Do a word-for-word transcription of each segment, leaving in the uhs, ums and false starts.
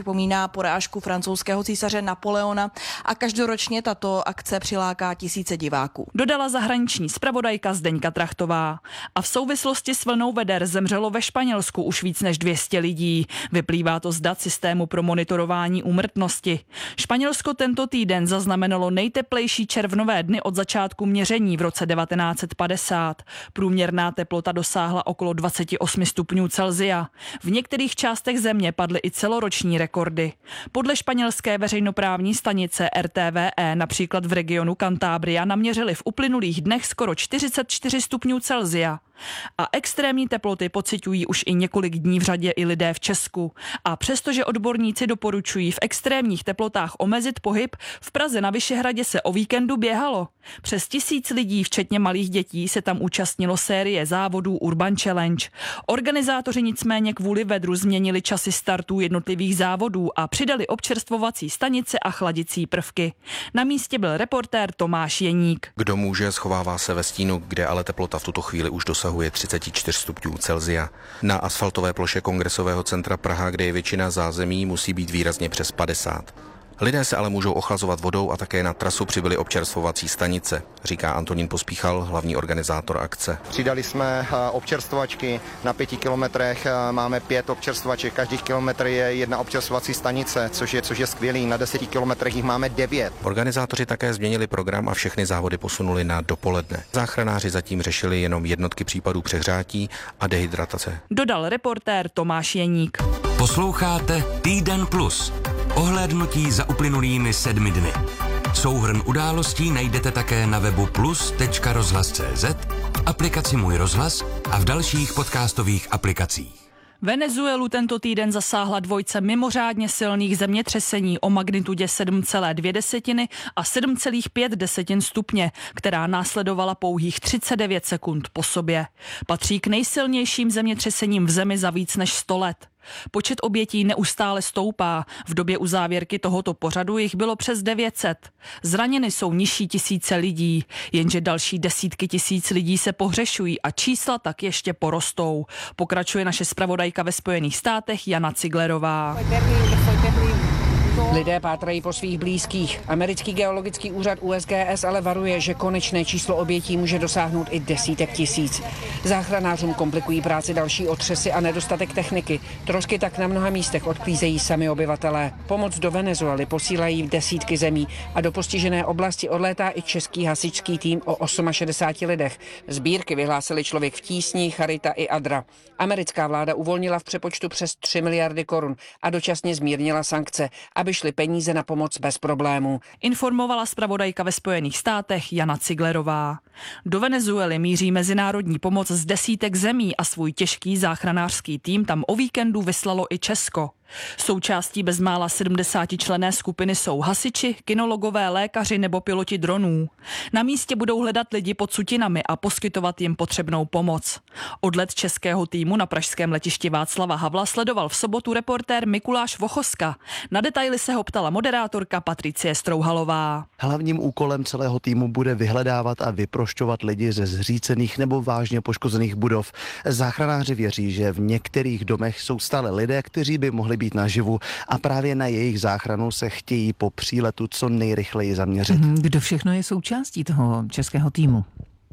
Připomíná porážku francouzského císaře Napoleona a každoročně tato akce přiláká tisíce diváků. Dodala zahraniční zpravodajka Zdeňka Trachtová. A v souvislosti s vlnou veder zemřelo ve Španělsku už víc než dvě stě lidí. Vyplývá to z dat systému pro monitorování úmrtnosti. Španělsko tento týden zaznamenalo nejteplejší červnové dny od začátku měření v roce devatenáct set padesát. Průměrná teplota dosáhla okolo dvacet osm stupňů Celsia. V některých částech země padly i celoroční rekordy. Podle španělské veřejnoprávní stanice R T V E například v regionu Cantabria naměřili v uplynulých dnech skoro čtyřicet čtyři stupňů Celsia. A extrémní teploty pociťují už i několik dní v řadě i lidé v Česku. A přestože odborníci doporučují v extrémních teplotách omezit pohyb, v Praze na Vyšehradě se o víkendu běhalo. Přes tisíc lidí, včetně malých dětí, se tam účastnilo série závodů Urban Challenge. Organizátoři nicméně kvůli vedru změnili časy startů jednotlivých závodů a přidali občerstvovací stanice a chladicí prvky. Na místě byl reportér Tomáš Jeník. Kdo může, schovává se ve stínu, kde ale teplota v tuto chvíli už dosahuje třicet čtyři stupňů Celsia. Na asfaltové ploše Kongresového centra Praha, kde je většina zázemí, musí být výrazně přes padesát. Lidé se ale můžou ochlazovat vodou a také na trasu přibyly občerstvovací stanice, říká Antonín Pospíchal, hlavní organizátor akce. Přidali jsme občerstvovačky, na pěti kilometrech máme pět občerstvovaček, každý kilometr je jedna občerstvovací stanice, což je, což je skvělý, na deseti kilometrech jich máme devět. Organizátoři také změnili program a všechny závody posunuli na dopoledne. Záchranáři zatím řešili jenom jednotky případů přehřátí a dehydratace. Dodal reportér Tomáš Jeník. Posloucháte Týden plus. Ohlédnutí za uplynulými sedmi dny. Souhrn událostí najdete také na webu plus tečka rozhlas tečka cé zet, v aplikaci Můj rozhlas a v dalších podcastových aplikacích. Venezuelu tento týden zasáhla dvojce mimořádně silných zemětřesení o magnitudě sedm celá dvě a sedm celá pět stupně, která následovala pouhých třicet devět sekund po sobě. Patří k nejsilnějším zemětřesením v zemi za víc než sto let. Počet obětí neustále stoupá. V době uzávěrky tohoto pořadu jich bylo přes devět set. Zraněny jsou nižší tisíce lidí, jenže další desítky tisíc lidí se pohřešují a čísla tak ještě porostou. Pokračuje naše zpravodajka ve Spojených státech Jana Ciglerová. Lidé pátrají po svých blízkých. Americký geologický úřad U S G S ale varuje, že konečné číslo obětí může dosáhnout i desítek tisíc. Záchranářům komplikují práci další otřesy a nedostatek techniky. Trosky tak na mnoha místech odklízejí sami obyvatelé. Pomoc do Venezuely posílají v desítky zemí a do postižené oblasti odlétá i český hasičský tým o šedesáti osmi lidech. Sbírky vyhlásili Člověk v tísni, Charita i Adra. Americká vláda uvolnila v přepočtu přes tři miliardy korun a dočasně zmírnila sankce, aby šly peníze na pomoc bez problémů. Informovala zpravodajka ve Spojených státech Jana Ciglerová. Do Venezuely míří mezinárodní pomoc z desítek zemí a svůj těžký záchranářský tým tam o víkendu vyslalo i Česko. Součástí bezmála sedmdesátičlenné skupiny jsou hasiči, kynologové, lékaři nebo piloti dronů. Na místě budou hledat lidi pod sutinami a poskytovat jim potřebnou pomoc. Odlet českého týmu na pražském letišti Václava Havla sledoval v sobotu reportér Mikuláš Vochoska. Na detaily se ho ptala moderátorka Patricie Strouhalová. Hlavním úkolem celého týmu bude vyhledávat a vyprošťovat lidi ze zřícených nebo vážně poškozených budov. Záchranáři věří, že v některých domech jsou stále lidé, kteří by mohli být naživu a právě na jejich záchranu se chtějí po příletu co nejrychleji zaměřit. Kdo všechno je součástí toho českého týmu?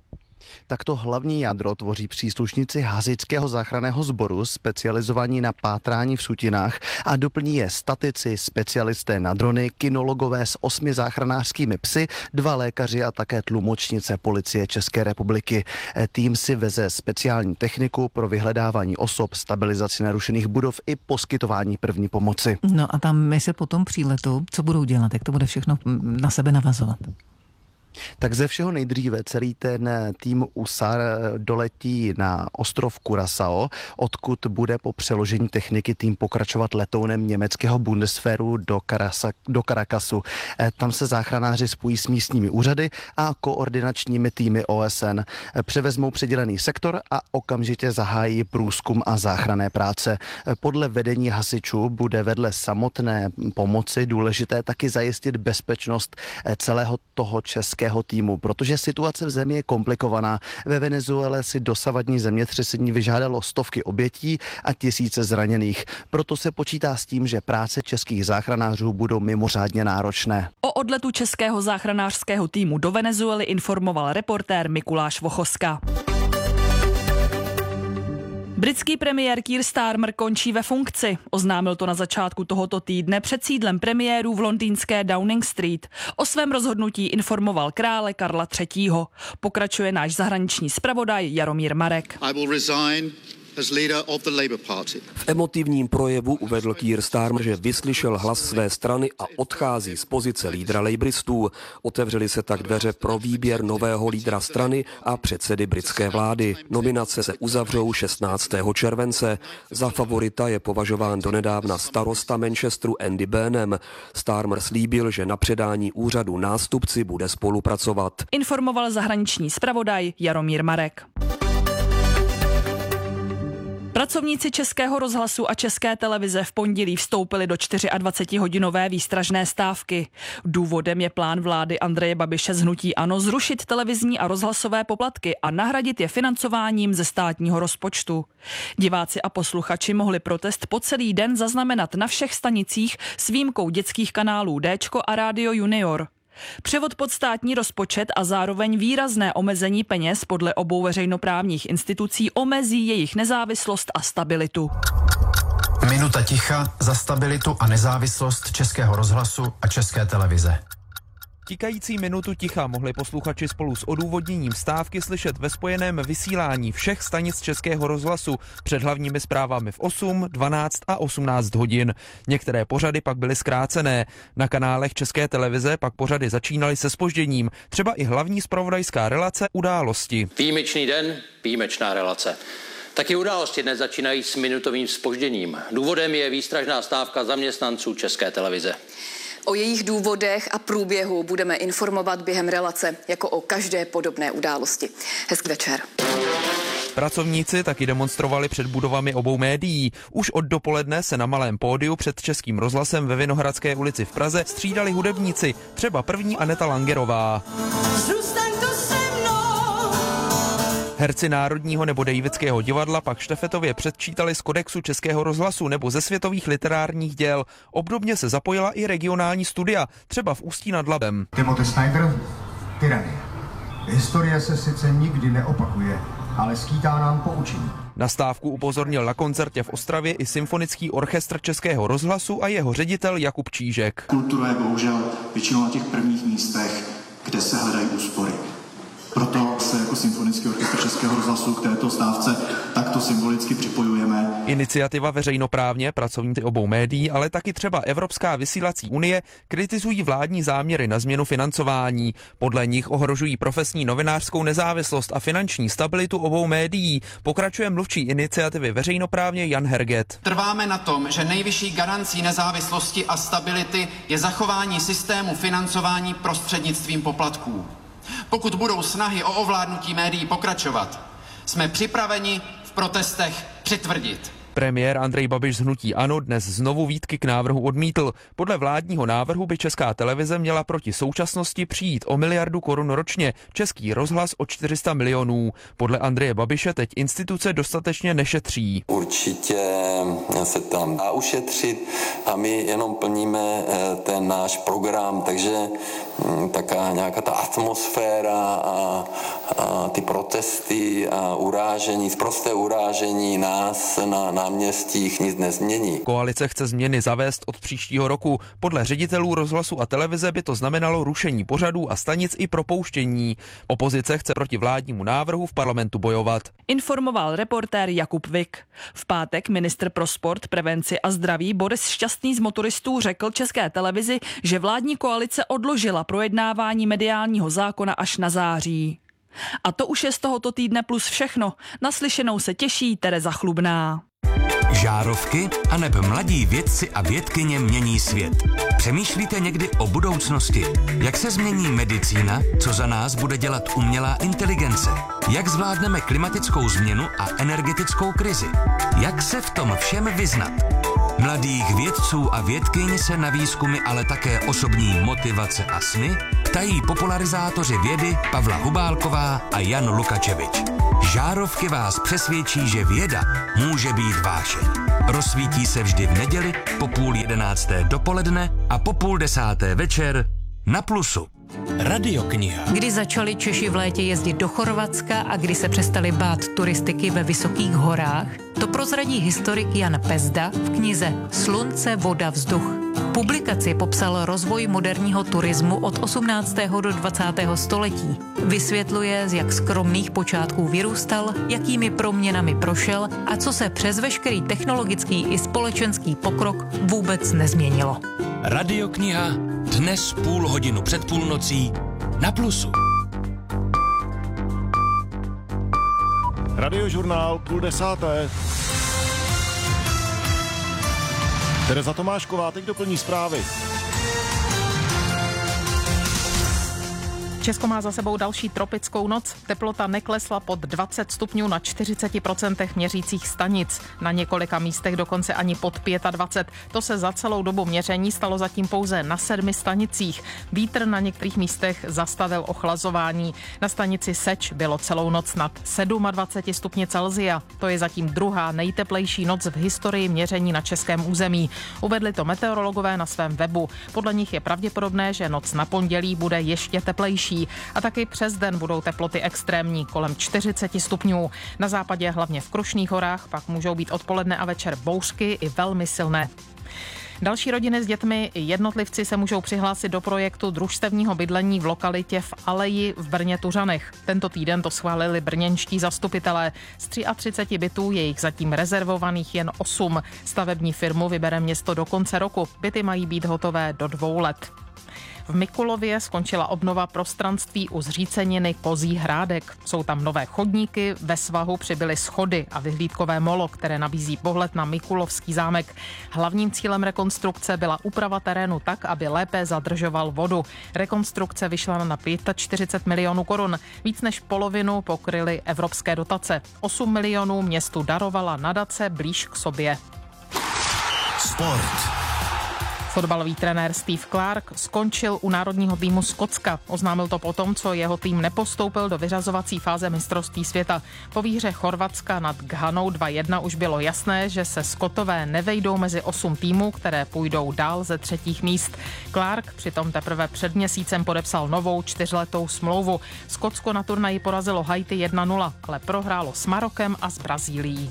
Takto hlavní jádro tvoří příslušníci hasičského záchranného sboru specializovaní na pátrání v sutinách a doplní je statici, specialisté na drony, kynologové s osmi záchranářskými psy, dva lékaři a také tlumočnice Policie České republiky. Tým si veze speciální techniku pro vyhledávání osob, stabilizaci narušených budov i poskytování první pomoci. No a tam my se po tom příletu, co budou dělat, jak to bude všechno na sebe navazovat? Tak ze všeho nejdříve celý ten tým U S A R doletí na ostrov Curaçao, odkud bude po přeložení techniky tým pokračovat letounem německého Bundeswehru do, Karasa, do Caracasu. Tam se záchranáři spojí s místními úřady a koordinačními týmy O S N. Převezmou předělený sektor a okamžitě zahájí průzkum a záchranné práce. Podle vedení hasičů bude vedle samotné pomoci důležité taky zajistit bezpečnost celého toho českého německého týmu, protože situace v zemi je komplikovaná. Ve Venezuele si dosavadní zemětřesení vyžádalo stovky obětí a tisíce zraněných. Proto se počítá s tím, že práce českých záchranářů budou mimořádně náročné. O odletu českého záchranářského týmu do Venezuely informoval reportér Mikuláš Vochoska. Britský premiér Keir Starmer končí ve funkci. Oznámil to na začátku tohoto týdne před sídlem premiérů v londýnské Downing Street. O svém rozhodnutí informoval krále Karla třetího. Pokračuje náš zahraniční zpravodaj Jaromír Marek. I will resign as leader of the Labour Party. V emotivním projevu uvedl Keir Starmer, že vyslyšel hlas své strany a odchází z pozice lídra labouristů. Otevřely se tak dveře pro výběr nového lídra strany a předsedy britské vlády. Nominace se uzavřou šestnáctého července. Za favorita je považován donedávna starosta Manchesteru Andy Burnham. Starmer slíbil, že na předání úřadu nástupci bude spolupracovat. Informoval zahraniční zpravodaj Jaromír Marek. Pracovníci Českého rozhlasu a České televize v pondělí vstoupili do dvacetičtyřhodinové výstražné stávky. Důvodem je plán vlády Andreje Babiše z hnutí ANO zrušit televizní a rozhlasové poplatky a nahradit je financováním ze státního rozpočtu. Diváci a posluchači mohli protest po celý den zaznamenat na všech stanicích s výjimkou dětských kanálů Déčko a Rádio Junior. Převod pod státní rozpočet a zároveň výrazné omezení peněz podle obou veřejnoprávních institucí omezí jejich nezávislost a stabilitu. Minuta ticha za stabilitu a nezávislost Českého rozhlasu a České televize. Tikající minutu ticha mohli posluchači spolu s odůvodněním stávky slyšet ve spojeném vysílání všech stanic Českého rozhlasu před hlavními zprávami v osm, dvanáct a osmnáct hodin. Některé pořady pak byly zkrácené. Na kanálech České televize pak pořady začínaly se zpožděním, třeba i hlavní zpravodajská relace Události. Výjimečný den, výjimečná relace. Taky Události dnes začínají s minutovým zpožděním. Důvodem je výstražná stávka zaměstnanců České televize. O jejich důvodech a průběhu budeme informovat během relace, jako o každé podobné události. Hezký večer. Pracovníci taky demonstrovali před budovami obou médií. Už od dopoledne se na malém pódiu před Českým rozhlasem ve Vinohradské ulici v Praze střídali hudebníci, třeba první Aneta Langerová. Herci Národního nebo Davidského divadla pak štafetově předčítali z kodexu Českého rozhlasu nebo ze světových literárních děl. Obdobně se zapojila i regionální studia, třeba v Ústí nad Labem. Timothy Snyder, Tyranie. Historie se sice nikdy neopakuje, ale skýtá nám poučení. Na stávku upozornil na koncertě v Ostravě i symfonický orchestr Českého rozhlasu a jeho ředitel Jakub Čížek. Kultura je bohužel většinou na těch prvních místech, kde se hledají úspory. Proto se jako symfonický orchestr Českého rozhlasu k této stávce takto symbolicky připojujeme. Iniciativa veřejnoprávně, pracovníci obou médií, ale taky třeba Evropská vysílací unie kritizují vládní záměry na změnu financování. Podle nich ohrožují profesní novinářskou nezávislost a finanční stabilitu obou médií. Pokračuje mluvčí iniciativy veřejnoprávně Jan Herget. Trváme na tom, že nejvyšší garancí nezávislosti a stability je zachování systému financování prostřednictvím poplatků. Pokud budou snahy o ovládnutí médií pokračovat, jsme připraveni v protestech přitvrdit. Premiér Andrej Babiš z hnutí ANO dnes znovu výtky k návrhu odmítl. Podle vládního návrhu by Česká televize měla proti současnosti přijít o miliardu korun ročně, Český rozhlas o čtyři sta milionů. Podle Andreje Babiše teď instituce dostatečně nešetří. Určitě se tam dá ušetřit a my jenom plníme ten náš program, takže taká nějaká ta atmosféra a, a ty protesty a urážení, sprosté urážení nás na náměstích nic nezmění. Koalice chce změny zavést od příštího roku. Podle ředitelů rozhlasu a televize by to znamenalo rušení pořadů a stanic i propouštění. Opozice chce proti vládnímu návrhu v parlamentu bojovat. Informoval reportér Jakub Vik. V pátek ministr pro sport, prevenci a zdraví Boris Šťastný z Motoristů řekl České televizi, že vládní koalice odložila projednávání mediálního zákona až na září. A to už je z tohoto týdne plus všechno. Naslyšenou se těší Tereza Chlubná. Žárovky aneb mladí vědci a vědkyně mění svět. Přemýšlíte někdy o budoucnosti? Jak se změní medicína? Co za nás bude dělat umělá inteligence? Jak zvládneme klimatickou změnu a energetickou krizi? Jak se v tom všem vyznat? Mladých vědců a vědkyň se na výzkumy, ale také osobní motivace a sny ptají popularizátoři vědy Pavla Hubálková a Jan Lukačevič. Žárovky vás přesvědčí, že věda může být vášeň. Rozsvítí se vždy v neděli po půl jedenácté dopoledne a po půl desáté večer na Plusu. Radiokniha. Kdy začali Češi v létě jezdit do Chorvatska a kdy se přestali bát turistiky ve vysokých horách, to prozradí historik Jan Pezda v knize Slunce, voda, vzduch. V publikaci popsal rozvoj moderního turismu od osmnáctého do dvacátého století. Vysvětluje, z jak skromných počátků vyrůstal, jakými proměnami prošel a co se přes veškerý technologický i společenský pokrok vůbec nezměnilo. Radiokniha dnes půl hodinu před půlnocí na Plusu. Radiožurnál půl desáté. Tereza Tomášková teď doplní zprávy. Česko má za sebou další tropickou noc. Teplota neklesla pod dvacet stupňů na čtyřicet procent měřících stanic. Na několika místech dokonce ani pod dvacet pět. To se za celou dobu měření stalo zatím pouze na sedmi stanicích. Vítr na některých místech zastavil ochlazování. Na stanici Seč bylo celou noc nad dvacet sedm stupni Celsia. To je zatím druhá nejteplejší noc v historii měření na českém území. Uvedli to meteorologové na svém webu. Podle nich je pravděpodobné, že noc na pondělí bude ještě teplejší. A taky přes den budou teploty extrémní, kolem čtyřicet stupňů. Na západě, hlavně v Krušných horách, pak můžou být odpoledne a večer bouřky i velmi silné. Další rodiny s dětmi i jednotlivci se můžou přihlásit do projektu družstevního bydlení v lokalitě v Aleji v Brně Tuřanech. Tento týden to schválili brněnští zastupitelé. Z třicet tři bytů je jich zatím rezervovaných jen osm. Stavební firmu vybere město do konce roku. Byty mají být hotové do dvou let. V Mikulově skončila obnova prostranství u zříceniny Kozí Hrádek. Jsou tam nové chodníky, ve svahu přibyly schody a vyhlídkové molo, které nabízí pohled na Mikulovský zámek. Hlavním cílem rekonstrukce byla úprava terénu tak, aby lépe zadržoval vodu. Rekonstrukce vyšla na čtyřicet pět milionů korun. Víc než polovinu pokryly evropské dotace. osm milionů městu darovala nadace Blíž k sobě. Sport. Fotbalový trenér Steve Clark skončil u národního týmu Skotska. Oznámil to potom, co jeho tým nepostoupil do vyřazovací fáze mistrovství světa. Po výhře Chorvatska nad Ghanou dva jedna už bylo jasné, že se Skotové nevejdou mezi osm týmů, které půjdou dál ze třetích míst. Clark přitom teprve před měsícem podepsal novou čtyřletou smlouvu. Skotsko na turnaji porazilo Haiti jedna nula, ale prohrálo s Marokem a s Brazílií.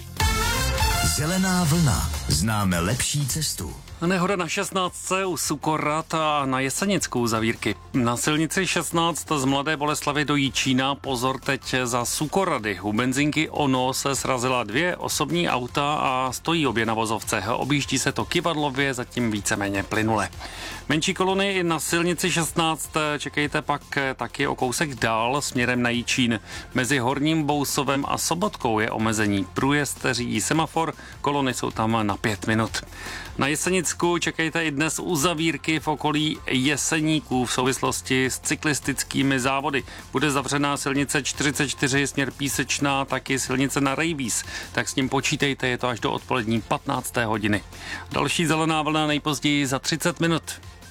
Zelená vlna. Známe lepší cestu. Nehoda na šestnáctce u Sukorat a na Jesenickou zavírky. Na silnici šestnáct z Mladé Boleslavi do Jičína pozor teď za Sukorady. U benzinky Ono se srazila dvě osobní auta a stojí obě na vozovce. Objíždí se to kyvadlově, zatím víceméně plynule. Menší kolony na silnici šestnáct čekejte pak taky o kousek dál směrem na Jičín. Mezi Horním Bousovem a Sobotkou je omezení. Průjezd řídí semafor, kolony jsou tam na pět minut. Na Jesenicku čekejte i dnes uzavírky v okolí Jeseníků v souvislosti s cyklistickými závody. Bude zavřená silnice čtyřicet čtyři směr Písečná, taky silnice na Rejvíz. Tak s tím počítejte, je to až do odpolední patnácté hodiny. Další zelená vlna nejpozději za třicet minut.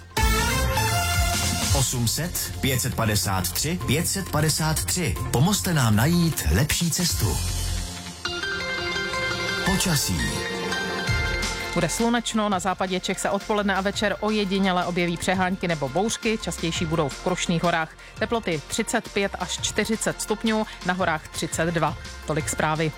osm set, pět set padesát tři, pět set padesát tři. Pomozte nám najít lepší cestu. Počasí. Bude slunečno, na západě Čech se odpoledne a večer ojediněle objeví přehánky nebo bouřky, častější budou v Krušných horách. Teploty třicet pět až čtyřicet stupňů, na horách třicet dva. Tolik zprávy.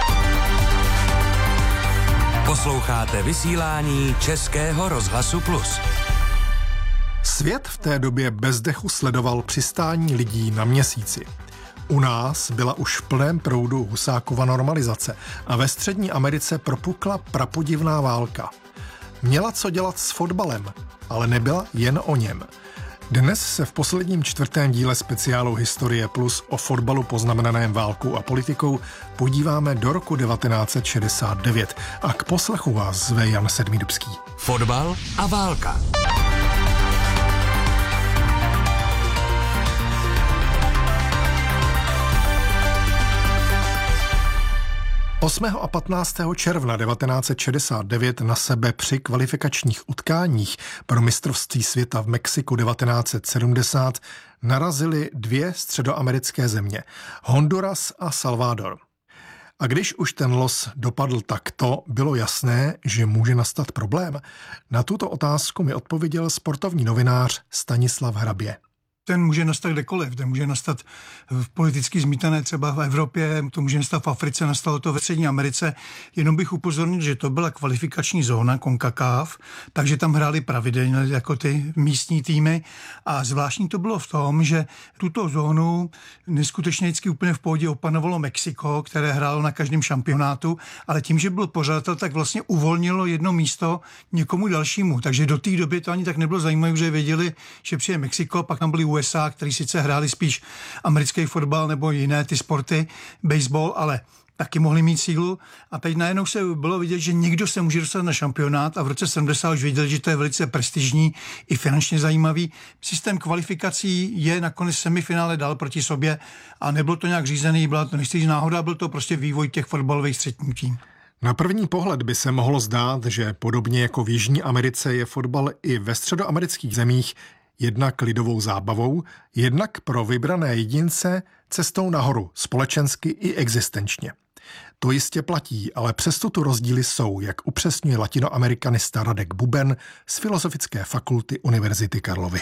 Posloucháte vysílání Českého rozhlasu Plus. Svět v té době bez dechu sledoval přistání lidí na Měsíci. U nás byla už v plném proudu Husákova normalizace a ve Střední Americe propukla prapodivná válka. Měla co dělat s fotbalem, ale nebyla jen o něm. Dnes se v posledním čtvrtém díle speciálu Historie Plus o fotbalu poznamenaném válkou a politikou podíváme do roku devatenáct set šedesát devět a k poslechu vás zve Jan Sedmidubský. Fotbal a válka. osmého a patnáctého června devatenáct set šedesát devět na sebe při kvalifikačních utkáních pro mistrovství světa v Mexiku devatenáct set sedmdesát narazily dvě středoamerické země, Honduras a Salvador. A když už ten los dopadl takto, bylo jasné, že může nastat problém. Na tuto otázku mi odpověděl sportovní novinář Stanislav Hrabě. Ten může nastat kdekoliv, ten může nastat v politicky zmítané třeba v Evropě, to může nastat v Africe, nastalo to ve Střední Americe. Jenom bych upozornil, že to byla kvalifikační zóna CONCACAF, takže tam hráli pravidelně jako ty místní týmy a zvláštní to bylo v tom, že tuto zónu neskutečně vždycky úplně v pohodě opanovalo Mexiko, které hrálo na každém šampionátu, ale tím, že byl pořadatel, tak vlastně uvolnilo jedno místo někomu dalšímu, takže do té doby to ani tak nebylo zajímavé, že věděli, že přijde Mexiko, pak tam byli U S A, který sice hráli spíš americký fotbal nebo jiné ty sporty, baseball, ale taky mohli mít sílu. A teď najednou se bylo vidět, že někdo se může dostat na šampionát a v roce sedmdesát už věděli, že to je velice prestižní i finančně zajímavý. Systém kvalifikací je nakonec semifinále dal proti sobě a nebylo to nějak řízený, byla to nechci náhoda, byl to prostě vývoj těch fotbalových střetnutí. Na první pohled by se mohlo zdát, že podobně jako v Jižní Americe je fotbal i ve středoamerických zemích jednak lidovou zábavou, jednak pro vybrané jedince cestou nahoru, společensky i existenčně. To jistě platí, ale přesto tu rozdíly jsou, jak upřesňuje latinoamerikanista Radek Buben z Filozofické fakulty Univerzity Karlovy.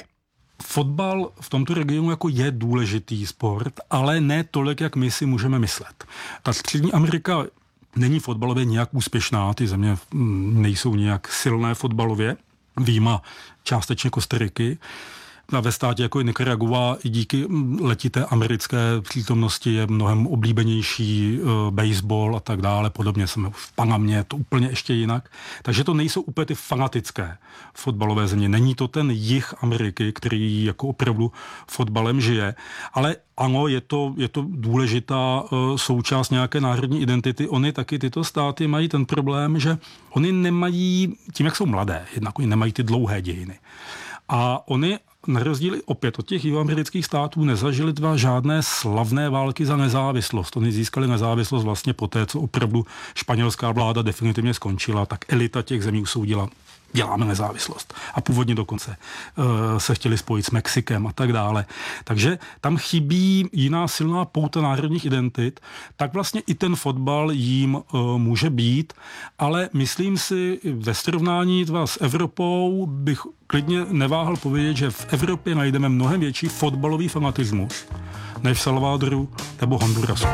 Fotbal v tomto regionu jako je důležitý sport, ale ne tolik, jak my si můžeme myslet. Ta Střední Amerika není fotbalově nějak úspěšná, ty země nejsou nějak silné fotbalově, výjima částečně Kostariky. A ve státě jako je Nicaragua i díky letité americké přítomnosti je mnohem oblíbenější uh, baseball a tak dále. Podobně jsme v Panamě, to úplně ještě jinak. Takže to nejsou úplně ty fanatické fotbalové země. Není to ten jih Ameriky, který jako opravdu fotbalem žije. Ale ano, je to, je to důležitá uh, součást nějaké národní identity. Oni taky tyto státy mají ten problém, že oni nemají, tím jak jsou mladé, jednak oni nemají ty dlouhé dějiny. A oni na rozdíl opět od těch jihoamerických států nezažili dva žádné slavné války za nezávislost. Oni získali nezávislost vlastně poté, co opravdu španělská vláda definitivně skončila, tak elita těch zemí usoudila, děláme nezávislost. A původně dokonce uh, se chtěli spojit s Mexikem a tak dále. Takže tam chybí jiná silná pouta národních identit, tak vlastně i ten fotbal jim uh, může být, ale myslím si, ve srovnání s Evropou bych klidně neváhal povědět, že v Evropě najdeme mnohem větší fotbalový fanatismus než v Salvadoru nebo Hondurasu.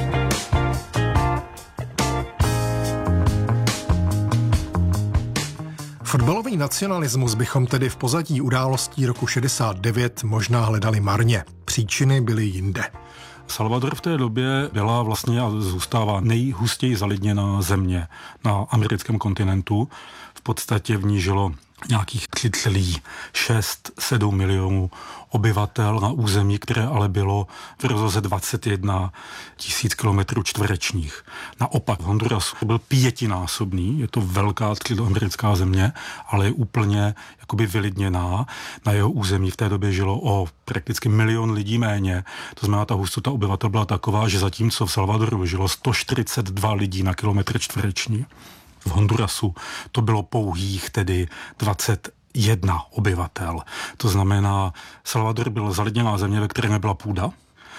Fotbalový nacionalismus bychom tedy v pozadí událostí roku šedesát devět možná hledali marně. Příčiny byly jinde. Salvador v té době byla vlastně a zůstává nejhustěji zalidněná země na americkém kontinentu. V podstatě v ní žilo nějakých tři celá šest sedm milionů obyvatel na území, které ale bylo v rozloze dvacet jedna tisíc kilometrů čtverečních. Naopak v Hondurasu byl pětinásobný, je to velká středoamerická země, ale je úplně jakoby vylidněná. Na jeho území v té době žilo o prakticky milion lidí méně. To znamená, ta hustota obyvatel byla taková, že zatímco v Salvadoru žilo sto čtyřicet dva lidí na kilometr čtvereční, v Hondurasu to bylo pouhých tedy dvacet jedna obyvatel. To znamená, Salvador byl zalidněná země, ve které nebyla půda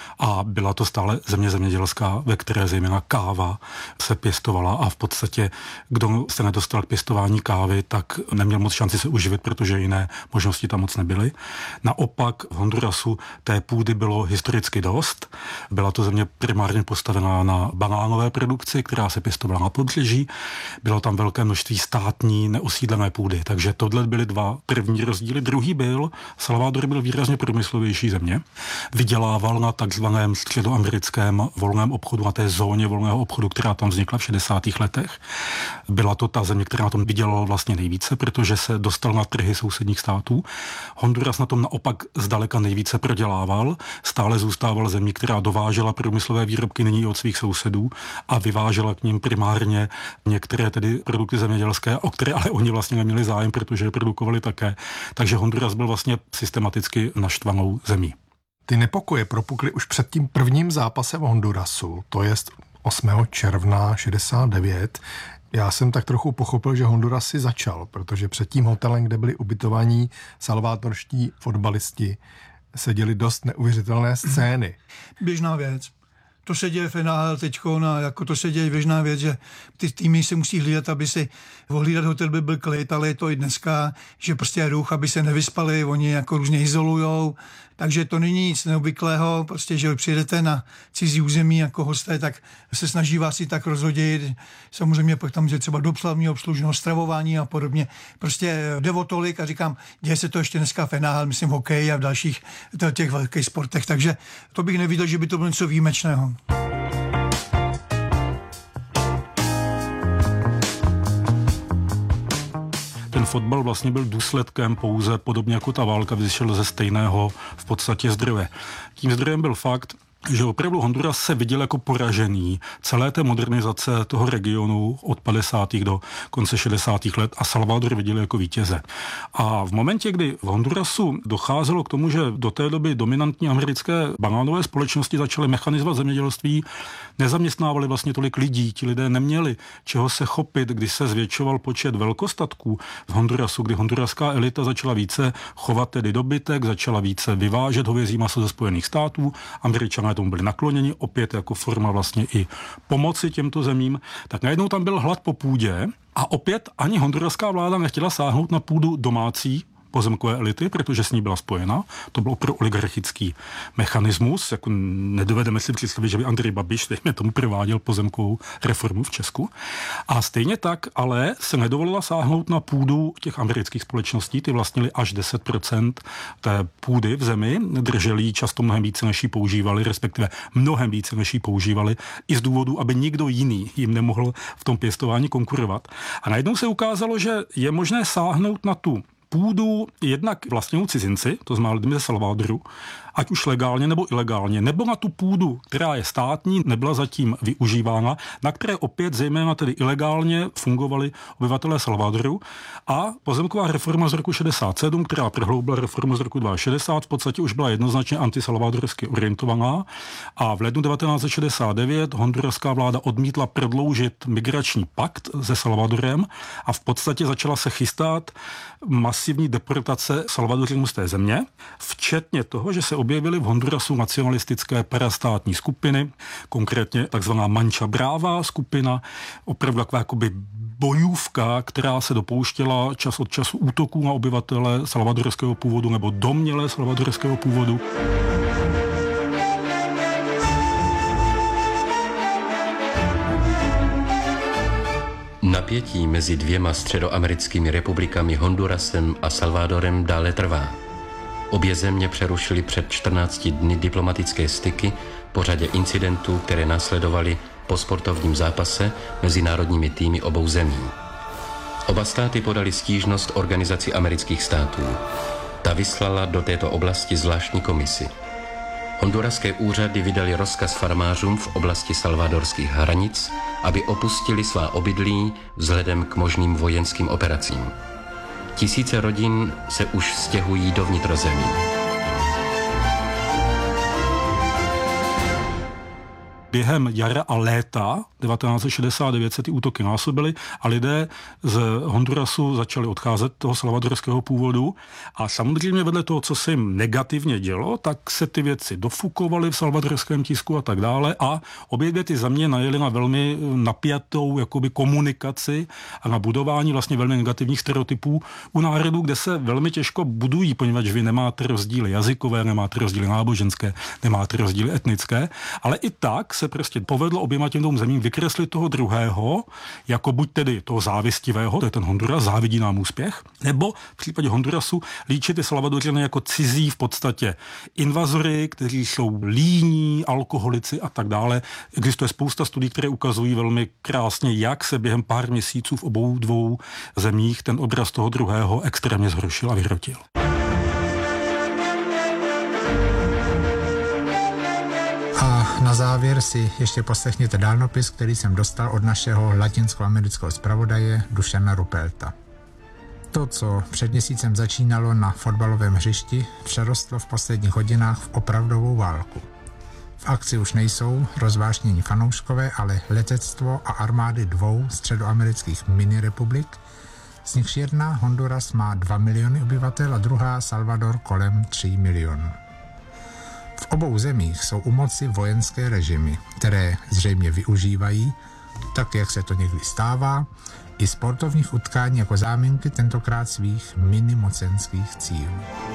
a byla to stále země zemědělská, ve které zejména káva se pěstovala a v podstatě, kdo se nedostal k pěstování kávy, tak neměl moc šanci se uživit, protože jiné možnosti tam moc nebyly. Naopak v Hondurasu té půdy bylo historicky dost. Byla to země primárně postavená na banánové produkci, která se pěstovala na pobřeží. Bylo tam velké množství státní neosídlené půdy, takže tohle byly dva první rozdíly. Druhý byl, Salvador byl výrazně průmyslovější země. Vydělával na takzvané středoamerickém volném obchodu, na té zóně volného obchodu, která tam vznikla v šedesátých letech. Byla to ta země, která na tom vydělala vlastně nejvíce, protože se dostal na trhy sousedních států. Honduras na tom naopak zdaleka nejvíce prodělával. Stále zůstával zemí, která dovážela průmyslové výrobky nyní od svých sousedů a vyvážela k ním primárně některé tedy produkty zemědělské, o které ale oni vlastně neměli zájem, protože je produkovali také. Takže Honduras byl vlastně systematicky naštvanou zemí. Ty nepokoje propukly už před tím prvním zápasem v Hondurasu, to jest osmého června šedesát devět. Já jsem tak trochu pochopil, že Honduras si začal, protože před tím hotelem, kde byli ubytovaní salvádorští fotbalisti, se děly dost neuvěřitelné scény. Běžná věc. To se děje v N H L teďko, a jako to se děje běžná věc, že ty týmy se musí hlídat, aby si ohlídat hotel by byl klid, ale je to i dneska, že prostě je ruch, aby se nevyspali, oni jako různě izolujou, takže to není nic neobvyklého, prostě, že přijedete na cizí území jako hosté, tak se snaží vás si tak rozhodit, samozřejmě pak tam je třeba dopslavní obslužnost, stravování a podobně, prostě jde o tolik a říkám, děje se to ještě dneska v N H L, myslím v hokeji a v dalších těch velkých sportech, takže to bych neviděl, že by to bylo něco výjimečného. Ten fotbal vlastně byl důsledkem pouze, podobně jako ta válka, vyšel ze stejného v podstatě zdroje. Tím zdrojem byl fakt, že opravdu Honduras se viděl jako poražený celé té modernizace toho regionu od padesátých do konce šedesátých let a Salvador viděl jako vítěze. A v momentě, kdy v Hondurasu docházelo k tomu, že do té doby dominantní americké banánové společnosti začaly mechanizovat zemědělství, nezaměstnávali vlastně tolik lidí, ti lidé neměli čeho se chopit, když se zvětšoval počet velkostatků v Hondurasu, kdy honduraská elita začala více chovat tedy dobytek, začala více vyvážet hovězí maso ze Spojených států, Američané tomu byli nakloněni, opět jako forma vlastně i pomoci těmto zemím, tak najednou tam byl hlad po půdě a opět ani honduraská vláda nechtěla sáhnout na půdu domácí pozemkové elity, protože s ní byla spojena. To byl opravdu oligarchický mechanismus. Jako nedovedeme si představit, že by Andrej Babiš dejme tomu prováděl pozemkovou reformu v Česku. A stejně tak ale se nedovolila sáhnout na půdu těch amerických společností. Ty vlastnili až deset procent té půdy v zemi. Drželi ji často mnohem více, než ji používali, respektive mnohem více, než ji používali, i z důvodu, aby nikdo jiný jim nemohl v tom pěstování konkurovat. A najednou se ukázalo, že je možné sáhnout na tu půdu jednak vlastnímu cizinci, to znamená lidmi ze Salvadoru, ať už legálně nebo ilegálně, nebo na tu půdu, která je státní, nebyla zatím využívána, na které opět zejména tedy ilegálně fungovali obyvatelé Salvadoru a pozemková reforma z roku šedesát sedm, která prohloubila reformu z roku šedesát dva, v podstatě už byla jednoznačně antisalvadorsky orientovaná a v lednu devatenáct set šedesát devět honduraská vláda odmítla prodloužit migrační pakt se Salvadorem a v podstatě začala se chystat masivní deportace Salvadořanů z té země, včetně toho, že se objevily v Hondurasu nacionalistické parastátní skupiny, konkrétně takzvaná Mancha Brava skupina, opravdu taková jakoby bojůvka, která se dopouštěla čas od času útoků na obyvatele salvadorského původu nebo domnělé salvadorského původu. Napětí mezi dvěma středoamerickými republikami Hondurasem a Salvadorem dále trvá. Obě země přerušily před čtrnácti dny diplomatické styky po řadě incidentů, které následovaly po sportovním zápase mezi národními týmy obou zemí. Oba státy podali stížnost Organizaci amerických států. Ta vyslala do této oblasti zvláštní komisi. Honduraské úřady vydali rozkaz farmářům v oblasti salvadorských hranic, aby opustili svá obydlí vzhledem k možným vojenským operacím. Tisíce rodin se už stěhují do vnitrozemí. Během jara a léta devatenáct set šedesát devět se ty útoky násobily a lidé z Hondurasu začali odcházet toho salvadorského původu a samozřejmě vedle toho, co se jim negativně dělo, tak se ty věci dofukovaly v salvadorském tisku a tak dále a obě dvě ty země najeli na velmi napjatou jakoby komunikaci a na budování vlastně velmi negativních stereotypů u národů, kde se velmi těžko budují, poněvadž vy nemáte rozdíly jazykové, nemáte rozdíly náboženské, nemáte rozdíly etnické, ale i tak se prostě povedlo oběma těm zemím vykreslit toho druhého, jako buď tedy toho závistivého, to je ten Honduras, závidí nám úspěch, nebo v případě Hondurasu líčit ty Salvadořany jako cizí v podstatě invazory, kteří jsou líní, alkoholici a tak dále. Existuje spousta studií, které ukazují velmi krásně, jak se během pár měsíců v obou dvou zemích ten obraz toho druhého extrémně zhoršil a vyhrotil. Na závěr si ještě poslechněte dálnopis, který jsem dostal od našeho latinskoamerického zpravodaje Dušana Rupelta. To, co před měsícem začínalo na fotbalovém hřišti, přerostlo v posledních hodinách v opravdovou válku. V akci už nejsou rozvášnění fanouškové, ale letectvo a armády dvou středoamerických minirepublik, z nichž jedna, Honduras, má dva miliony obyvatel a druhá, Salvador, kolem tří milionů. V obou zemích jsou u moci vojenské režimy, které zřejmě využívají, tak jak se to někdy stává, i sportovních utkání jako záminky tentokrát svých minimocenských cílů.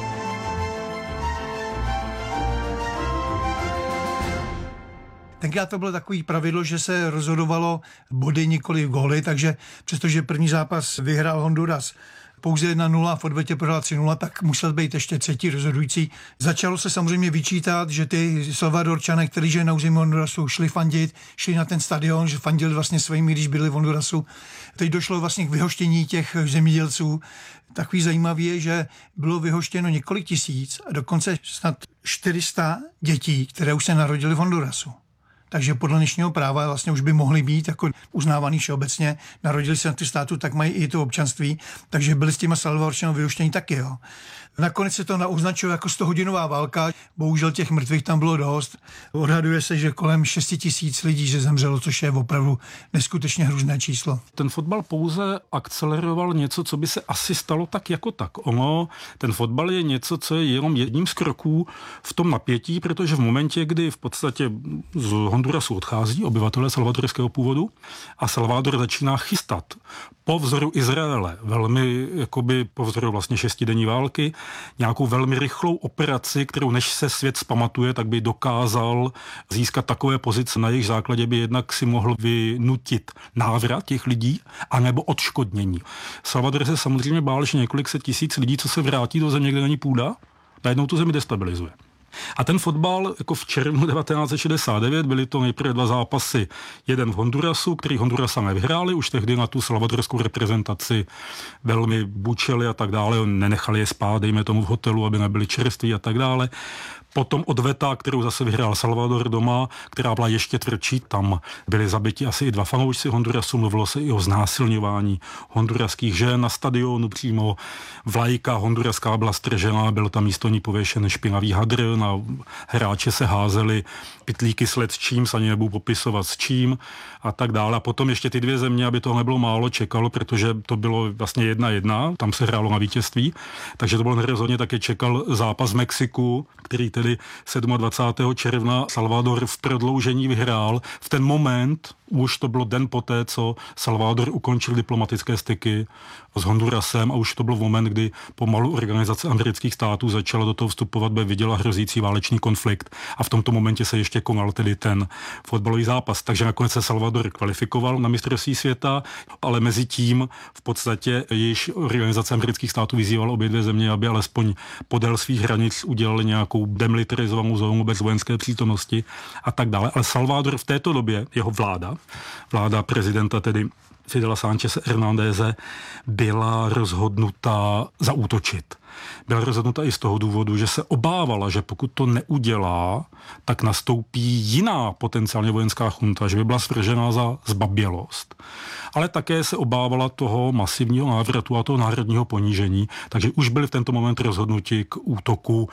Tenkrát to bylo takový pravidlo, že se rozhodovalo body, nikoli góly, takže přestože první zápas vyhrál Honduras pouze jedna nula, v odvetě prohrál tři nula, tak musel být ještě třetí rozhodující. Začalo se samozřejmě vyčítat, že ty Salvadorčané, kteří žili na území Hondurasu, šli fandit, šli na ten stadion, že fandili vlastně svými, když byli v Hondurasu. Teď došlo vlastně k vyhoštění těch zemědělců. Takový zajímavý je, že bylo vyhoštěno několik tisíc a dokonce snad čtyři sta dětí, které už se narodily v Hondurasu. Takže podle dnešního práva vlastně už by mohli být jako uznávaný všeobecně, narodili se na ty státu, tak mají i to občanství, takže byli s těma Salvadorčanou vyhoštění taky, jo. Nakonec se to označilo jako stohodinová válka, bohužel těch mrtvých tam bylo dost. Odhaduje se, že kolem šest tisíc lidí že zemřelo, což je opravdu neskutečně hrůzné číslo. Ten fotbal pouze akceleroval něco, co by se asi stalo tak jako tak. Ono, ten fotbal je něco, co je jenom jedním z kroků v tom napětí, protože v momentě, kdy v podstatě z Hondurasu odchází obyvatelé salvadorského původu a Salvador začíná chystat po vzoru Izraele, velmi jakoby po vzoru vlastně šestidenní války, nějakou velmi rychlou operaci, kterou než se svět zpamatuje, tak by dokázal získat takové pozice, na jejich základě by jednak si mohl vynutit návrat těch lidí, anebo odškodnění. Salvador se samozřejmě bál, že několik set tisíc lidí, co se vrátí do země, kde není půda, najednou tu zemi destabilizuje. A ten fotbal jako v červnu devatenáct set šedesát devět byly to nejprve dva zápasy. Jeden v Hondurasu, který Hondurasané vyhráli, už tehdy na tu salvadorskou reprezentaci velmi bučeli a tak dále, nenechali je spát, dejme tomu v hotelu, aby nebyli čerství a tak dále. Potom odveta, kterou zase vyhrál Salvador doma, která byla ještě tvrdší, tam byli zabiti asi i dva fanoušci Hondurasu, mluvilo se i o znásilňování honduraských žen na stadionu, přímo vlajka honduraská byla stržena, byl tam místo ní pověšen špinavý hadr, na hráče se házeli pytlíky s čím, ani nebudu popisovat s čím a tak dále. A potom ještě ty dvě země, aby toho nebylo málo, čekalo, protože to bylo vlastně jedna jedna, tam se hrálo na vítězství, takže to bylo nerozhodně také čekal zápas v Mexiku, který tedy dvacátého sedmého června Salvador v prodloužení vyhrál. V ten moment už to bylo den poté, co Salvador ukončil diplomatické styky s Hondurasem a už to byl moment, kdy pomalu Organizace amerických států začala do toho vstupovat, by viděla hrozící válečný konflikt a v tomto momentě se ještě konal tedy ten fotbalový zápas. Takže nakonec se Salvador kvalifikoval na mistrovství světa, ale mezi tím v podstatě již Organizace amerických států vyzývala obě dvě země, aby alespoň podél svých hranic udělali nějakou demilitarizovanou zónu bez vojenské přítomnosti a tak dále. Ale Salvador v této době, jeho vláda, vláda prezidenta tedy Fidela Sáncheze Hernándeze, byla rozhodnuta zaútočit. Byla rozhodnuta i z toho důvodu, že se obávala, že pokud to neudělá, tak nastoupí jiná potenciálně vojenská chunta, že by byla svržena za zbabělost. Ale také se obávala toho masivního návratu a toho národního ponížení, takže už byli v tento moment rozhodnuti k útoku,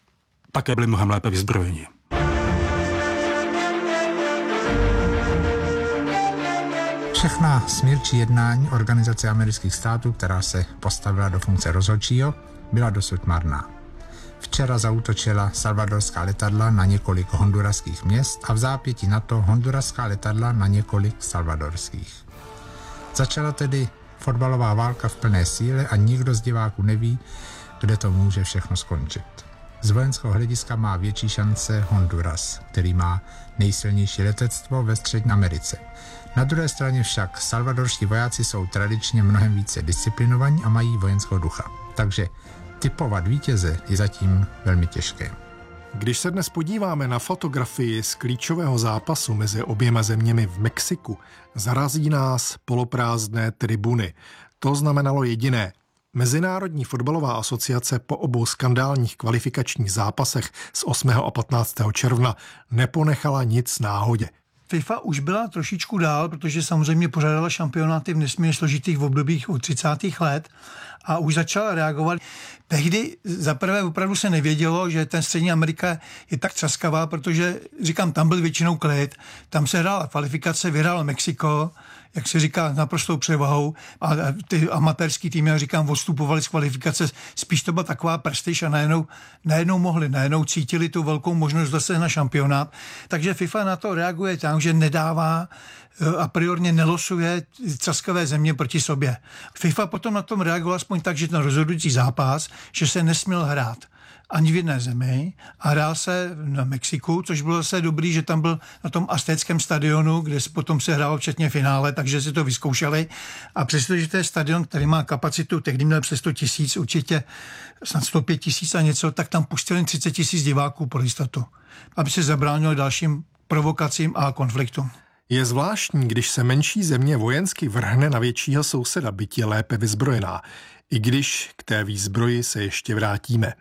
také byli mnohem lépe vyzbrojeni. Všechna smírčí jednání Organizace amerických států, která se postavila do funkce rozhodčího, byla dosud marná. Včera zaútočila salvadorská letadla na několik honduraských měst a v zápětí na to honduraská letadla na několik salvadorských. Začala tedy fotbalová válka v plné síle a nikdo z diváků neví, kde to může všechno skončit. Z vojenského hlediska má větší šance Honduras, který má nejsilnější letectvo ve Střední Americe. Na druhé straně však salvadorští vojáci jsou tradičně mnohem více disciplinovaní a mají vojenského ducha. Takže tipovat vítěze je zatím velmi těžké. Když se dnes podíváme na fotografii z klíčového zápasu mezi oběma zeměmi v Mexiku, zarazí nás poloprázdné tribuny. To znamenalo jediné. Mezinárodní fotbalová asociace po obou skandálních kvalifikačních zápasech z osmého a patnáctého června neponechala nic náhodě. FIFA už byla trošičku dál, protože samozřejmě pořádala šampionáty v nesmírně složitých v obdobích od třicátých let a už začala reagovat. Tehdy zaprvé opravdu se nevědělo, že ten Střední Amerika je tak třaskavá, protože, říkám, tam byl většinou klid, tam se hrála kvalifikace, vyhrál Mexiko, jak se říká, naprostou převahou a ty amatérský týmy, jak říkám, odstupovali z kvalifikace, spíš to byla taková prestiž a najednou, najednou mohli, najednou cítili tu velkou možnost dostat na šampionát. Takže FIFA na to reaguje tak, že nedává a priorně nelosuje třaskavé země proti sobě. FIFA potom na tom reagovala aspoň tak, že ten rozhodující zápas, že se nesměl hrát ani v jedné zemi a hrál se na Mexiku, což bylo zase dobrý, že tam byl na tom aztéckém stadionu, kde potom se hrálo včetně finále, takže si to vyzkoušeli. A přestože to je stadion, který má kapacitu, tehdy měl přes sto tisíc, určitě snad sto pět tisíc a něco, tak tam pustili třicet tisíc diváků pro jistotu, aby se zabránilo dalším provokacím a konfliktům. Je zvláštní, když se menší země vojensky vrhne na většího souseda, byť je lépe vyzbrojená, i když k té výzbroji se ještě vrátíme.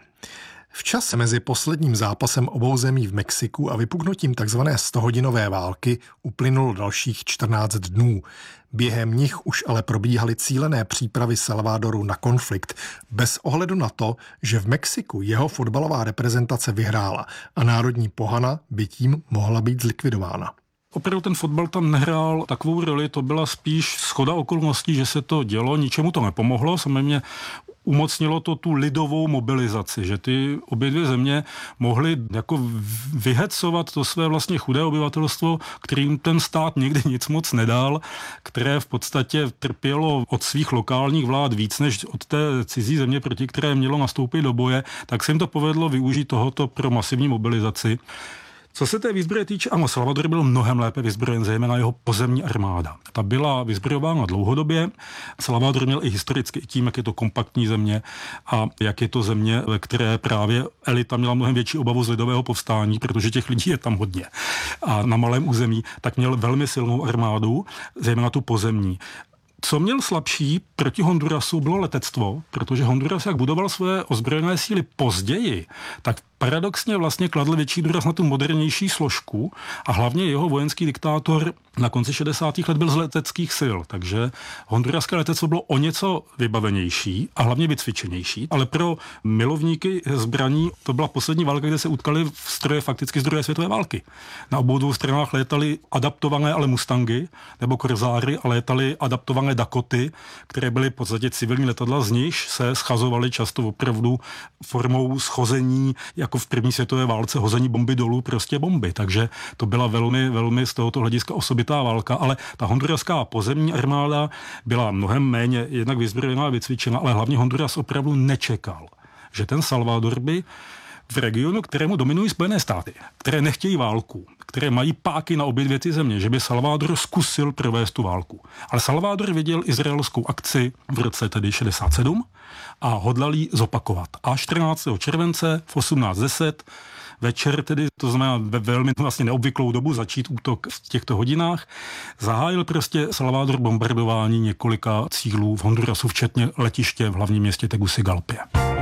V čase mezi posledním zápasem obou zemí v Mexiku a vypuknutím tzv. stohodinové války uplynulo dalších čtrnáct dnů. Během nich už ale probíhaly cílené přípravy Salvadoru na konflikt, bez ohledu na to, že v Mexiku jeho fotbalová reprezentace vyhrála a národní pohana by tím mohla být zlikvidována. Opravdu ten fotbal tam nehrál takovou roli, to byla spíš shoda okolností, že se to dělo, ničemu to nepomohlo, samozřejmě umocnilo to tu lidovou mobilizaci, že ty obě dvě země mohly jako vyhecovat to své vlastně chudé obyvatelstvo, kterým ten stát nikdy nic moc nedal, které v podstatě trpělo od svých lokálních vlád víc než od té cizí země, proti které mělo nastoupit do boje, tak se jim to povedlo využít tohoto pro masivní mobilizaci. Co se té výzbroje týče, ano, Salvador byl mnohem lépe vyzbrojen, zejména jeho pozemní armáda. Ta byla vyzbrojována dlouhodobě. Salvador měl i historicky tím, jak je to kompaktní země a jak je to země, ve které právě elita měla mnohem větší obavu z lidového povstání, protože těch lidí je tam hodně. A na malém území tak měl velmi silnou armádu, zejména tu pozemní. Co měl slabší proti Hondurasu bylo letectvo, protože Honduras, jak budoval své ozbrojené síly později, tak paradoxně vlastně kladl větší důraz na tu modernější složku a hlavně jeho vojenský diktátor na konci šedesátých let byl z leteckých sil, takže honduraské letectvo bylo o něco vybavenější a hlavně vycvičenější, ale pro milovníky zbraní to byla poslední válka, kde se utkali v stroje fakticky z druhé světové války. Na obou dvou stranách létaly adaptované ale Mustangy nebo Corsáry a létaly adaptované Dakoty, které byly v podstatě civilní letadla, z nichž se schazovaly často opravdu formou schození, jako v první světové válce, hození bomby dolů, prostě bomby. Takže to byla velmi, velmi z tohoto hlediska osobitá válka, ale ta honduraská pozemní armáda byla mnohem méně jednak vyzbrojená a vycvičená, ale hlavně Honduras opravdu nečekal, že ten Salvador by v regionu, kterému dominují Spojené státy, které nechtějí válku, které mají páky na obě dvě ty země, že by Salvador zkusil provést tu válku. Ale Salvador viděl izraelskou akci v roce tedy šedesát sedm a hodlal ji zopakovat. A čtrnáctého července v osmnáct deset večer, tedy to znamená ve velmi vlastně neobvyklou dobu začít útok v těchto hodinách, zahájil prostě Salvador bombardování několika cílů v Hondurasu, včetně letiště v hlavním městě Tegucigalpě.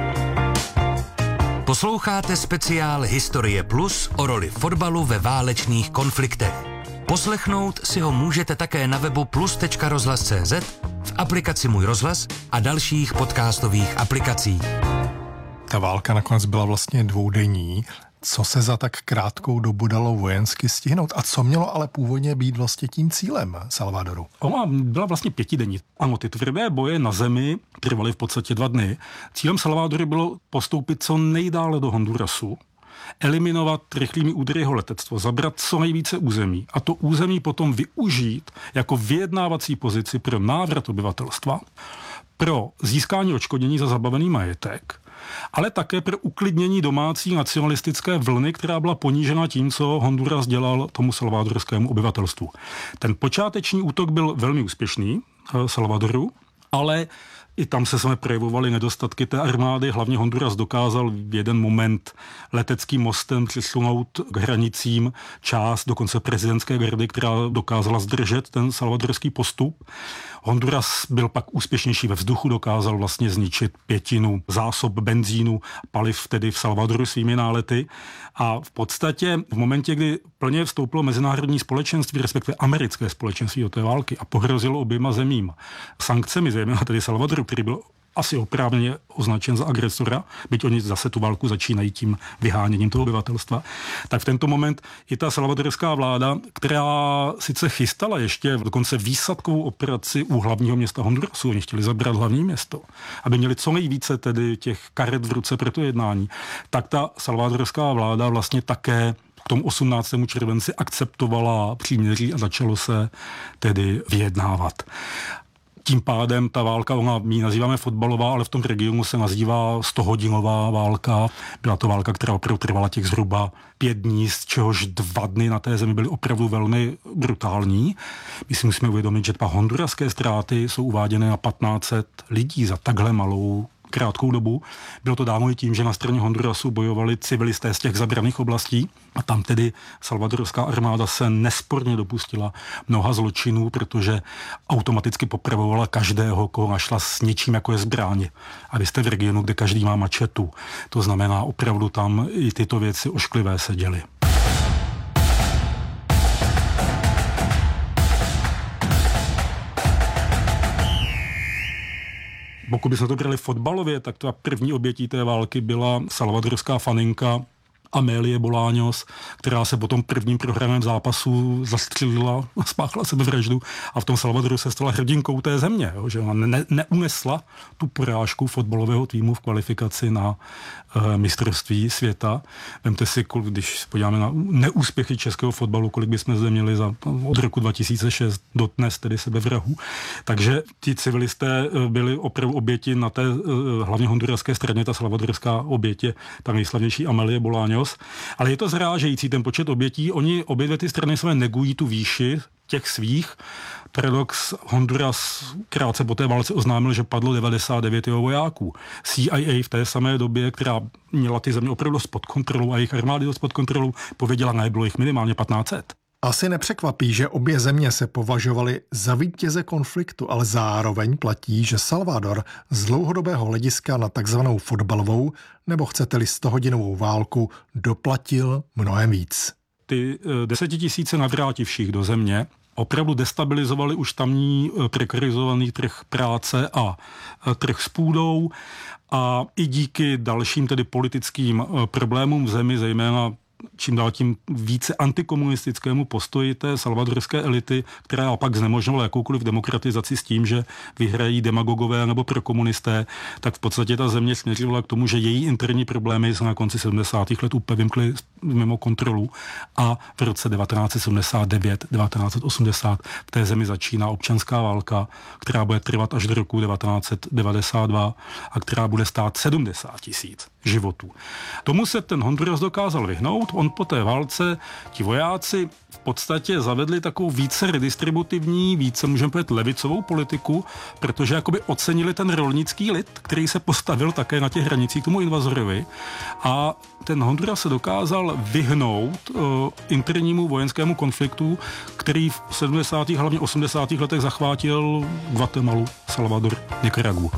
Posloucháte speciál Historie Plus o roli fotbalu ve válečných konfliktech. Poslechnout si ho můžete také na webu plus tečka rozhlas tečka cé zet, v aplikaci Můj rozhlas a dalších podcastových aplikacích. Ta válka nakonec byla vlastně dvoudenní. Co se za tak krátkou dobu dalo vojensky stihnout? A co mělo ale původně být vlastně tím cílem Salvadoru? Ona byla vlastně pětidenní. Ano, ty tvrdé boje na zemi trvaly v podstatě dva dny. Cílem Salvadoru bylo postoupit co nejdále do Hondurasu, eliminovat rychlými údery jeho letectvo, zabrat co nejvíce území a to území potom využít jako vyjednávací pozici pro návrat obyvatelstva, pro získání odškodnění za zabavený majetek, ale také pro uklidnění domácí nacionalistické vlny, která byla ponížena tím, co Honduras dělal tomu salvadorskému obyvatelstvu. Ten počáteční útok byl velmi úspěšný Salvadoru, ale i tam se jsme projevovaly nedostatky té armády. Hlavně Honduras dokázal v jeden moment leteckým mostem přisunout k hranicím část dokonce prezidentské gardy, která dokázala zdržet ten salvadorský postup. Honduras byl pak úspěšnější ve vzduchu, dokázal vlastně zničit pětinu zásob benzínu, paliv tedy v Salvadoru svými nálety. A v podstatě v momentě, kdy plně vstoupilo mezinárodní společenství, respektive americké společenství do té války a pohrozilo oběma zemím sankcemi, zejména tedy Salvadoru, který byl asi oprávněně označen za agresora, byť oni zase tu válku začínají tím vyháněním toho obyvatelstva, tak v tento moment i ta salvadorská vláda, která sice chystala ještě dokonce výsadkovou operaci u hlavního města Hondurasu, oni chtěli zabrat hlavní město, aby měli co nejvíce tedy těch karet v ruce pro to jednání, tak ta salvadorská vláda vlastně také k tomu osmnáctému červenci akceptovala příměří a začalo se tedy vyjednávat. Tím pádem ta válka, ona my ji nazýváme fotbalová, ale v tom regionu se nazývá stohodinová válka. Byla to válka, která opravdu trvala těch zhruba pět dní, z čehož dva dny na té zemi byly opravdu velmi brutální. My si musíme uvědomit, že dva honduraské ztráty jsou uváděny na patnáct set lidí za takhle malou krátkou dobu. Bylo to dáno i tím, že na straně Hondurasu bojovali civilisté z těch zabraných oblastí a tam tedy salvadorská armáda se nesporně dopustila mnoha zločinů, protože automaticky popravovala každého, koho našla s něčím, jako je zbraň. A vy jste v regionu, kde každý má mačetu. To znamená, opravdu tam i tyto věci ošklivé se děly. Pokud bychom to brali fotbalově, tak ta první obětí té války byla salvadorská faninka Amélie Bolaños, která se po tom prvním prohraném zápasu zastřelila, spáchla sebevraždu a v tom Salvadoru se stala hrdinkou té země, jo, že ona ne, neunesla tu porážku fotbalového týmu v kvalifikaci na e, mistrovství světa. Vemte si, když se podíváme na neúspěchy českého fotbalu, kolik bychom zde měli za, od roku dva tisíce šest do dnes, tedy sebevrahů. Takže ti civilisté byli opravdu oběti na té e, hlavně honduraské straně, ta salvadorská obětě, ta nejslavnější Amélie Bolaños. Ale je to zrážející ten počet obětí. Oni obě dvě ty strany své negují tu výši těch svých. Paradox, Honduras krátce po té válce oznámil, že padlo devadesát devět jeho vojáků. C I A v té samé době, která měla ty země opravdu pod kontrolou a jejich armády pod kontrolou, pověděla, ne, bylo jich minimálně patnáct set. Asi nepřekvapí, že obě země se považovaly za vítěze konfliktu, ale zároveň platí, že Salvador z dlouhodobého hlediska na takzvanou fotbalovou, nebo chcete-li stohodinovou válku, doplatil mnohem víc. Ty desetitisíce navrátivších do země opravdu destabilizovali už tamní prekarizovaný trh práce a trh s půdou a i díky dalším tedy politickým problémům v zemi, zejména čím dál tím více antikomunistickému postoji té salvadorské elity, která pak znemožňovala jakoukoliv demokratizaci s tím, že vyhrají demagogové nebo prokomunisté, tak v podstatě ta země směřovala k tomu, že její interní problémy se na konci sedmdesátých let úplně vymkly mimo kontrolu a v roce devatenáct set sedmdesát devět devatenáct set osmdesát v té zemi začíná občanská válka, která bude trvat až do roku devatenáct set devadesát dva a která bude stát sedmdesát tisíc životů. Tomu se ten Honduras dokázal vyhnout. On po té válce, ti vojáci v podstatě zavedli takovou více redistributivní, více můžeme povedat levicovou politiku, protože jakoby ocenili ten rolnický lid, který se postavil také na těch hranicích tomu invazorovi a ten Honduras se dokázal vyhnout uh, internímu vojenskému konfliktu, který v sedmdesátých hlavně osmdesátých letech zachvátil Guatemalu, Salvador, Nikaragu.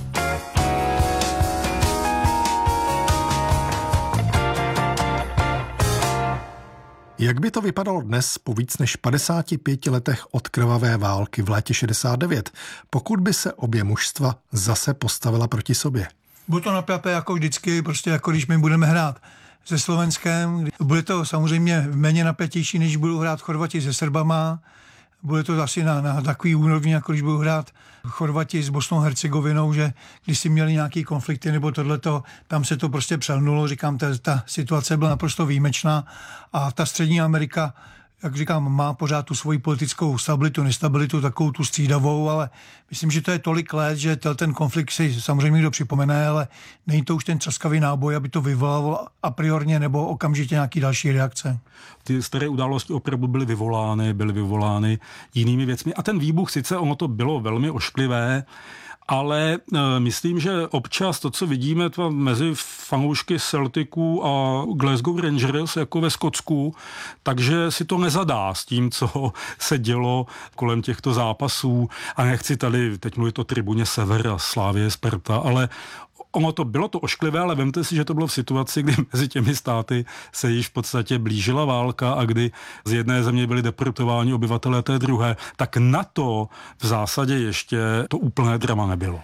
Jak by to vypadalo dnes po víc než padesáti pěti letech od krvavé války v létě šedesát devět, pokud by se obě mužstva zase postavila proti sobě? Bude to napjaté jako vždycky, prostě jako když my budeme hrát se Slovenskem. Bude to samozřejmě méně napětější, než budou hrát Chorvati se Srbama. Bude to asi na, na takový úrovni, jako když budou hrát Chorvati s Bosnou Hercegovinou, že když si měli nějaký konflikty nebo tohleto, tam se to prostě přelnulo. Říkám, ta, ta situace byla naprosto výjimečná a ta Střední Amerika, jak říkám, má pořád tu svoji politickou stabilitu, nestabilitu, takovou tu střídavou, ale myslím, že to je tolik let, že ten konflikt si samozřejmě někdo připomene, ale není to už ten třaskavý náboj, aby to vyvolalo a priorně nebo okamžitě nějaký další reakce. Ty staré události opravdu byly vyvolány, byly vyvolány jinými věcmi a ten výbuch, sice ono to bylo velmi ošklivé, ale e, myslím, že občas to, co vidíme to mezi fanoušky Celticu a Glasgow Rangers jako ve Skotsku, takže si to nezadá s tím, co se dělo kolem těchto zápasů. A nechci tady teď mluvit o tribuně Sever a Slavie Sparta, ale ono to bylo to ošklivé, ale vemte si, že to bylo v situaci, kdy mezi těmi státy se již v podstatě blížila válka a kdy z jedné země byli deportováni obyvatelé té druhé, tak na to v zásadě ještě to úplné drama nebylo.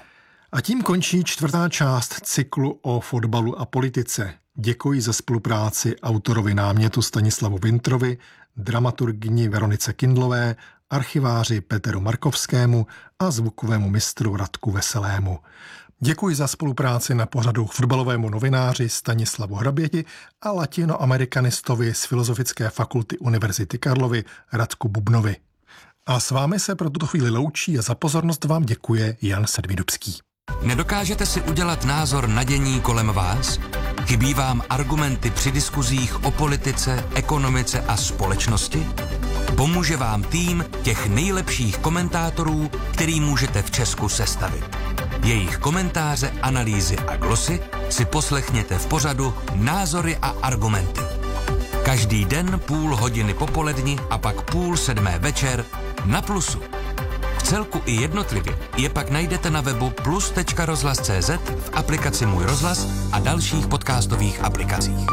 A tím končí čtvrtá část cyklu o fotbalu a politice. Děkuji za spolupráci autorovi námětu Stanislavu Wintrovi, dramaturgyni Veronice Kindlové, archiváři Peteru Markovskému a zvukovému mistru Radku Veselému. Děkuji za spolupráci na pořadu fotbalovému novináři Stanislavu Hraběti a latinoamerikanistovi z Filozofické fakulty Univerzity Karlovy Radku Bubnovi. A s vámi se pro tuto chvíli loučí a za pozornost vám děkuje Jan Sedmidubský. Nedokážete si udělat názor na dění kolem vás? Chybí vám argumenty při diskuzích o politice, ekonomice a společnosti? Pomůže vám tým těch nejlepších komentátorů, který můžete v Česku sestavit. Jejich komentáře, analýzy a glosy si poslechněte v pořadu Názory a argumenty. Každý den půl hodiny popoledni a pak půl sedmé večer na Plusu. V celku i jednotlivě je pak najdete na webu plus tečka rozhlas tečka cé zet, v aplikaci Můj rozhlas a dalších podcastových aplikacích.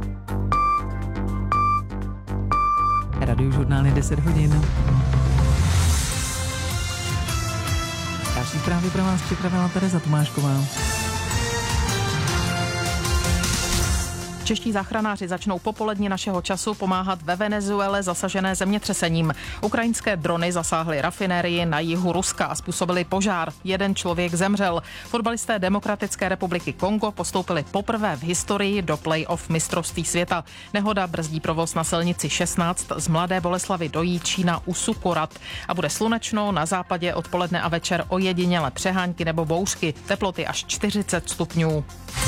Radiožurnál je deset hodin. Další zprávy pro vás připravila Tereza Tomášková. Čeští záchranáři začnou popolední našeho času pomáhat ve Venezuele zasažené zemětřesením. Ukrajinské drony zasáhly rafinérii na jihu Ruska a způsobily požár. Jeden člověk zemřel. Fotbalisté Demokratické republiky Kongo postoupili poprvé v historii do play-off mistrovství světa. Nehoda brzdí provoz na silnici šestnáct z Mladé Boleslavi do Jičína u Sukorat. A bude slunečno, na západě odpoledne a večer ojedinělé přehánky nebo bouřky. Teploty až čtyřicet stupňů.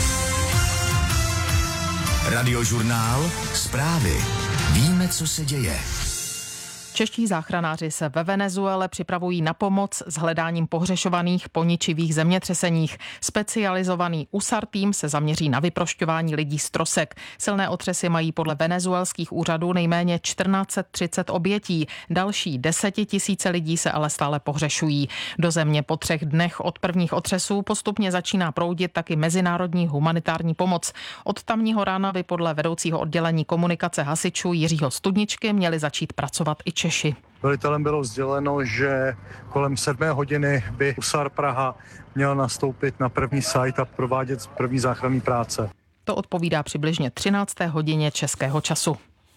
Radiožurnál, zprávy. Víme, co se děje. Čeští záchranáři se ve Venezuele připravují na pomoc s hledáním pohřešovaných po ničivých zemětřeseních. Specializovaný U S A R tým se zaměří na vyprošťování lidí z trosek. Silné otřesy mají podle venezuelských úřadů nejméně čtrnáct set třicet obětí. Další desetitisíce lidí se ale stále pohřešují. Do země po třech dnech od prvních otřesů postupně začíná proudit taky mezinárodní humanitární pomoc. Od tamního rána by podle vedoucího oddělení komunikace hasičů Jiřího Studničky měli začít pracovat i Češi. Velitelem bylo sděleno, že kolem sedmé hodiny by U S A R Praha měl nastoupit na první site a provádět první záchranné práce. To odpovídá přibližně třinácté hodině českého času.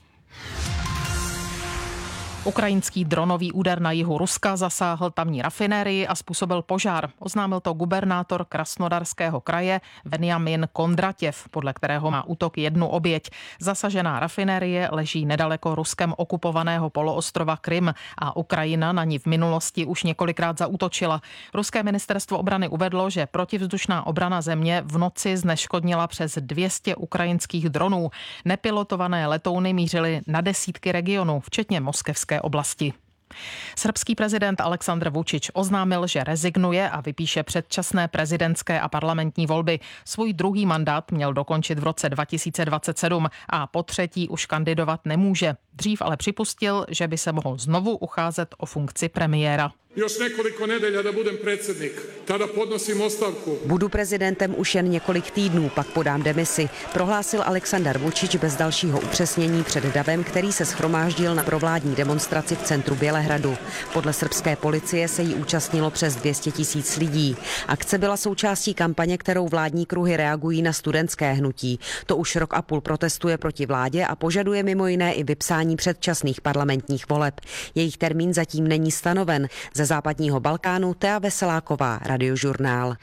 Ukrajinský dronový úder na jihu Ruska zasáhl tamní rafinérii a způsobil požár. Oznámil to gubernátor Krasnodarského kraje Veniamin Kondratěv, podle kterého má útok jednu oběť. Zasažená rafinérie leží nedaleko Ruskem okupovaného poloostrova Krym a Ukrajina na ní v minulosti už několikrát zaútočila. Ruské ministerstvo obrany uvedlo, že protivzdušná obrana země v noci zneškodnila přes dvě stě ukrajinských dronů. Nepilotované letouny mířily na desítky regionů, včetně moskevské oblasti. Srbský prezident Aleksandar Vučić oznámil, že rezignuje a vypíše předčasné prezidentské a parlamentní volby. Svůj druhý mandát měl dokončit v roce dva tisíce dvacet sedm a po třetí už kandidovat nemůže. Dřív ale připustil, že by se mohl znovu ucházet o funkci premiéra. Budu prezidentem už jen několik týdnů, pak podám demisi, prohlásil Aleksandar Vučić bez dalšího upřesnění před davem, který se shromáždil na provládní demonstraci v centru Bělehradu. Podle srbské policie se jí účastnilo přes dvě stě tisíc lidí. Akce byla součástí kampaně, kterou vládní kruhy reagují na studentské hnutí. To už rok a půl protestuje proti vládě a požaduje mimo jiné i vypsání předčasných parlamentních voleb. Jejich termín zatím není stanoven. Ze západního Balkánu Tea Veseláková, Radiožurnál.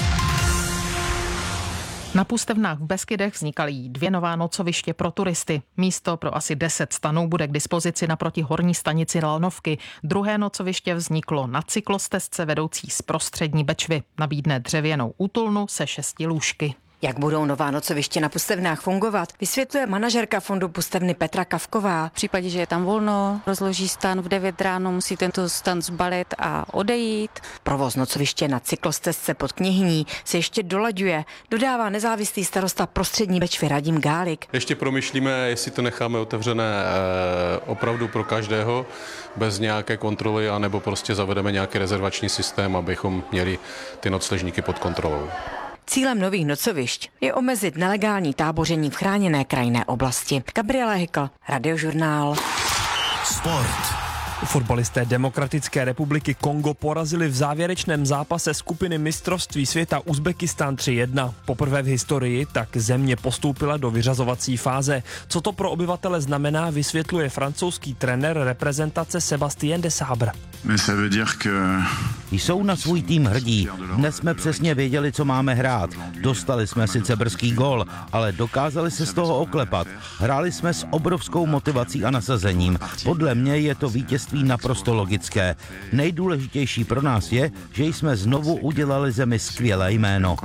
Na pustevnách v Beskydech vznikaly dvě nová nocoviště pro turisty. Místo pro asi deset stanů bude k dispozici naproti horní stanici Lanovky. Druhé nocoviště vzniklo na cyklostezce vedoucí z Prostřední Bečvy. Nabídne dřevěnou útulnu se šesti lůžky. Jak budou nová nocoviště na pustevnách fungovat, vysvětluje manažerka fondu pustevny Petra Kavková. V případě, že je tam volno, rozloží stan v devět ráno, musí tento stan zbalit a odejít. Provoz nocoviště na cyklostezce pod Kněhyní se ještě dolaďuje, dodává nezávislý starosta Prostřední Bečvy Radim Gálik. Ještě promyšlíme, jestli to necháme otevřené opravdu pro každého, bez nějaké kontroly, anebo prostě zavedeme nějaký rezervační systém, abychom měli ty nocležníky pod kontrolou. Cílem nových nocovišť je omezit nelegální táboření v chráněné krajinné oblasti. Gabriela Hykl, Radiožurnál. Sport. Fotbalisté Demokratické republiky Kongo porazili v závěrečném zápase skupiny mistrovství světa Uzbekistán tři jedna. Poprvé v historii tak země postoupila do vyřazovací fáze. Co to pro obyvatele znamená, vysvětluje francouzský trenér reprezentace Sébastien Desabre. Jsou na svůj tým hrdí. Dnes jsme přesně věděli, co máme hrát. Dostali jsme sice brzký gól, ale dokázali se z toho oklepat. Hráli jsme s obrovskou motivací a nasazením. Podle mě je to vítězství naprosto logické. Nejdůležitější pro nás je, že jsme znovu udělali zemi skvělé jméno.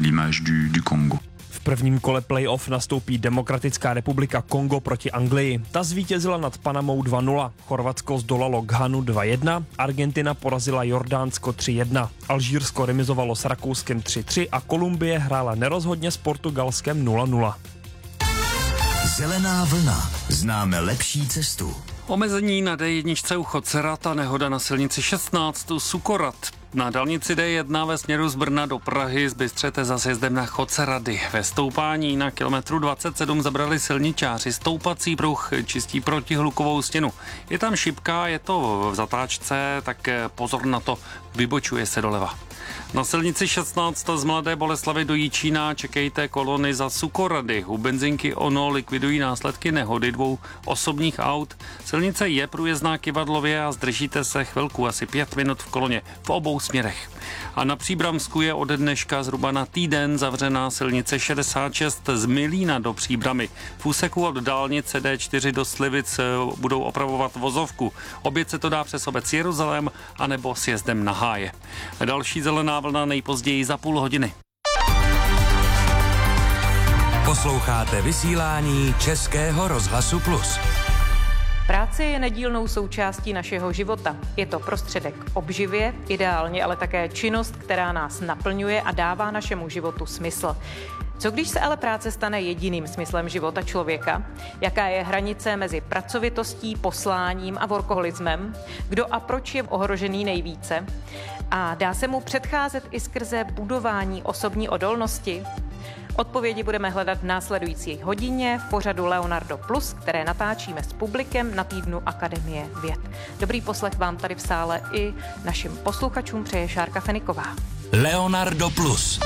V prvním kole playoff nastoupí Demokratická republika Kongo proti Anglii. Ta zvítězila nad Panamou dva nula. Chorvatsko zdolalo Ghanu dva jedna, Argentina porazila Jordánsko tři jedna, Alžírsko remizovalo s Rakouskem tři tři a Kolumbie hrála nerozhodně s Portugalskem nula nula. Zelená vlna. Známe lepší cestu. Omezení na D jedna u Chocerata, nehoda na silnici šestnáct Sukorat. Na dálnici D jedna ve směru z Brna do Prahy zbystřete za sjezdem na Chocerady. Ve stoupání na kilometru dvacet sedm zabrali silničáři. Stoupací pruh čistí protihlukovou stěnu. Je tam šipka, je to v zatáčce, tak pozor na to, vybočuje se doleva. Na silnici šestnáct z Mladé Boleslavi do Jičína čekejte kolony za Sukorady. U benzinky Ono likvidují následky nehody dvou osobních aut. Silnice je průjezdná Kivadlově a zdržíte se chvilku, asi pět minut v koloně v obou směrech. A na Příbramsku je ode dneška zhruba na týden zavřená silnice šedesát šest z Milína do Příbramy. V úseku od dálnice D čtyři do Slivic budou opravovat vozovku. Obět se to dá přes obec Jeruzalém anebo sjezdem na Háje. Další zelená vlna nejpozději za půl hodiny. Posloucháte vysílání Českého rozhlasu Plus. Práce je nedílnou součástí našeho života. Je to prostředek k obživě, ideálně ale také činnost, která nás naplňuje a dává našemu životu smysl. Co když se ale práce stane jediným smyslem života člověka? Jaká je hranice mezi pracovitostí, posláním a workoholismem? Kdo a proč je ohrožený nejvíce? A dá se mu předcházet i skrze budování osobní odolnosti? Odpovědi budeme hledat v následující hodině v pořadu Leonardo Plus, které natáčíme s publikem na týdnu Akademie věd. Dobrý poslech vám tady v sále i našim posluchačům přeje Šárka Feniková. Leonardo Plus.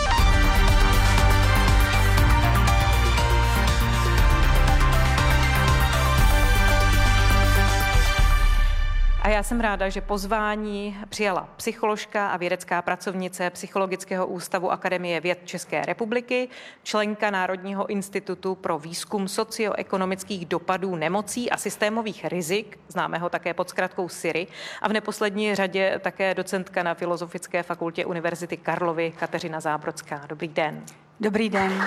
A já jsem ráda, že pozvání přijala psycholožka a vědecká pracovnice Psychologického ústavu Akademie věd České republiky, členka Národního institutu pro výzkum socioekonomických dopadů nemocí a systémových rizik, známého také pod zkratkou SIRI, a v neposlední řadě také docentka na Filozofické fakultě Univerzity Karlovy Kateřina Zábrodská. Dobrý den. Dobrý den.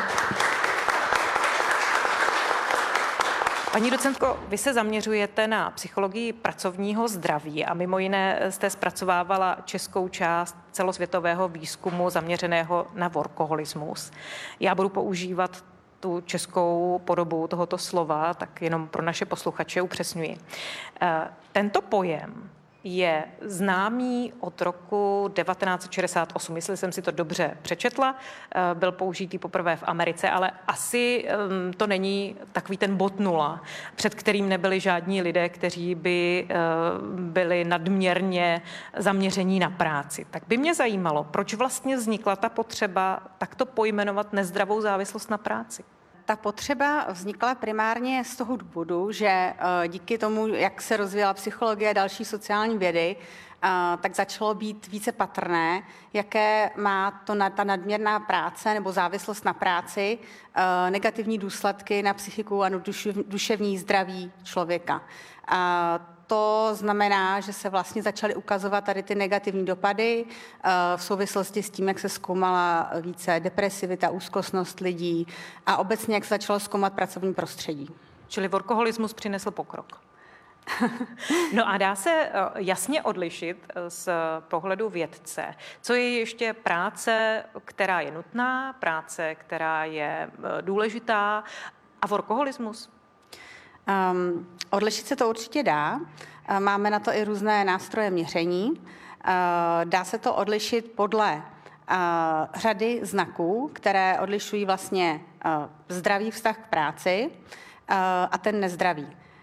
Paní docentko, vy se zaměřujete na psychologii pracovního zdraví a mimo jiné jste zpracovávala českou část celosvětového výzkumu zaměřeného na workoholismus. Já budu používat tu českou podobu tohoto slova, tak jenom pro naše posluchače upřesňuji. Tento pojem je známý od roku devatenáct set šedesát osm, jestli jsem si to dobře přečetla, byl použitý poprvé v Americe, ale asi to není takový ten bod nula, před kterým nebyli žádní lidé, kteří by byli nadměrně zaměření na práci. Tak by mě zajímalo, proč vlastně vznikla ta potřeba takto pojmenovat nezdravou závislost na práci? Ta potřeba vznikla primárně z toho důvodu, že díky tomu, jak se rozvíjela psychologie a další sociální vědy, tak začalo být více patrné, jaké má to, ta nadměrná práce nebo závislost na práci negativní důsledky na psychiku a duševní zdraví člověka. To znamená, že se vlastně začaly ukazovat tady ty negativní dopady v souvislosti s tím, jak se zkoumala více depresivita, úzkostnost lidí a obecně, jak se začalo zkoumat pracovní prostředí. Čili workoholismus přinesl pokrok. No a dá se jasně odlišit z pohledu vědce, co je ještě práce, která je nutná, práce, která je důležitá, a workoholismus? Um, odlišit se to určitě dá. Máme na to i různé nástroje měření. Uh, dá se to odlišit podle uh, řady znaků, které odlišují vlastně uh, zdravý vztah k práci uh, a ten nezdravý.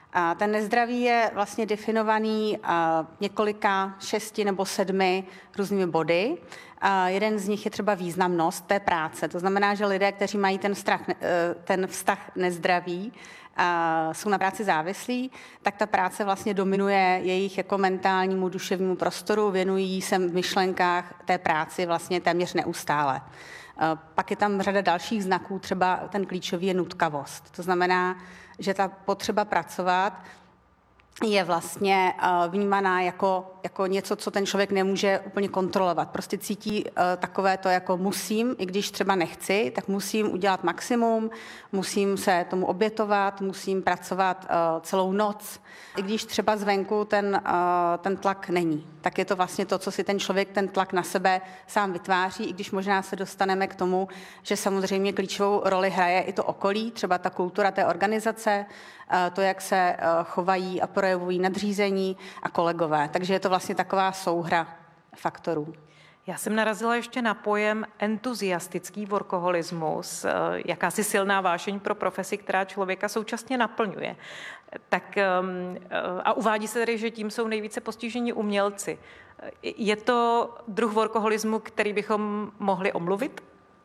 A ten nezdravý je vlastně definovaný několika šesti nebo sedmi různými body. A jeden z nich je třeba významnost té práce. To znamená, že lidé, kteří mají ten, strach, ten vztah nezdravý, a jsou na práci závislí, tak ta práce vlastně dominuje jejich jako mentálnímu, duševnímu prostoru, věnují se v myšlenkách té práci vlastně téměř neustále. Pak je tam řada dalších znaků, třeba ten klíčový je nutkavost. To znamená, že ta potřeba pracovat je vlastně vnímaná jako, jako něco, co ten člověk nemůže úplně kontrolovat. Prostě cítí takové to jako musím, i když třeba nechci, tak musím udělat maximum, musím se tomu obětovat, musím pracovat celou noc. I když třeba zvenku ten, ten tlak není, tak je to vlastně to, co si ten člověk, ten tlak na sebe sám vytváří, i když možná se dostaneme k tomu, že samozřejmě klíčovou roli hraje i to okolí, třeba ta kultura té organizace, to, jak se chovají a projevují nadřízení a kolegové. Takže je to vlastně taková souhra faktorů. Já jsem narazila ještě na pojem entuziastický workoholismus, jakási silná vášeň pro profesi, která člověka současně naplňuje. Tak a uvádí se tedy, že tím jsou nejvíce postiženi umělci. Je to druh workoholismu, který bychom mohli omluvit?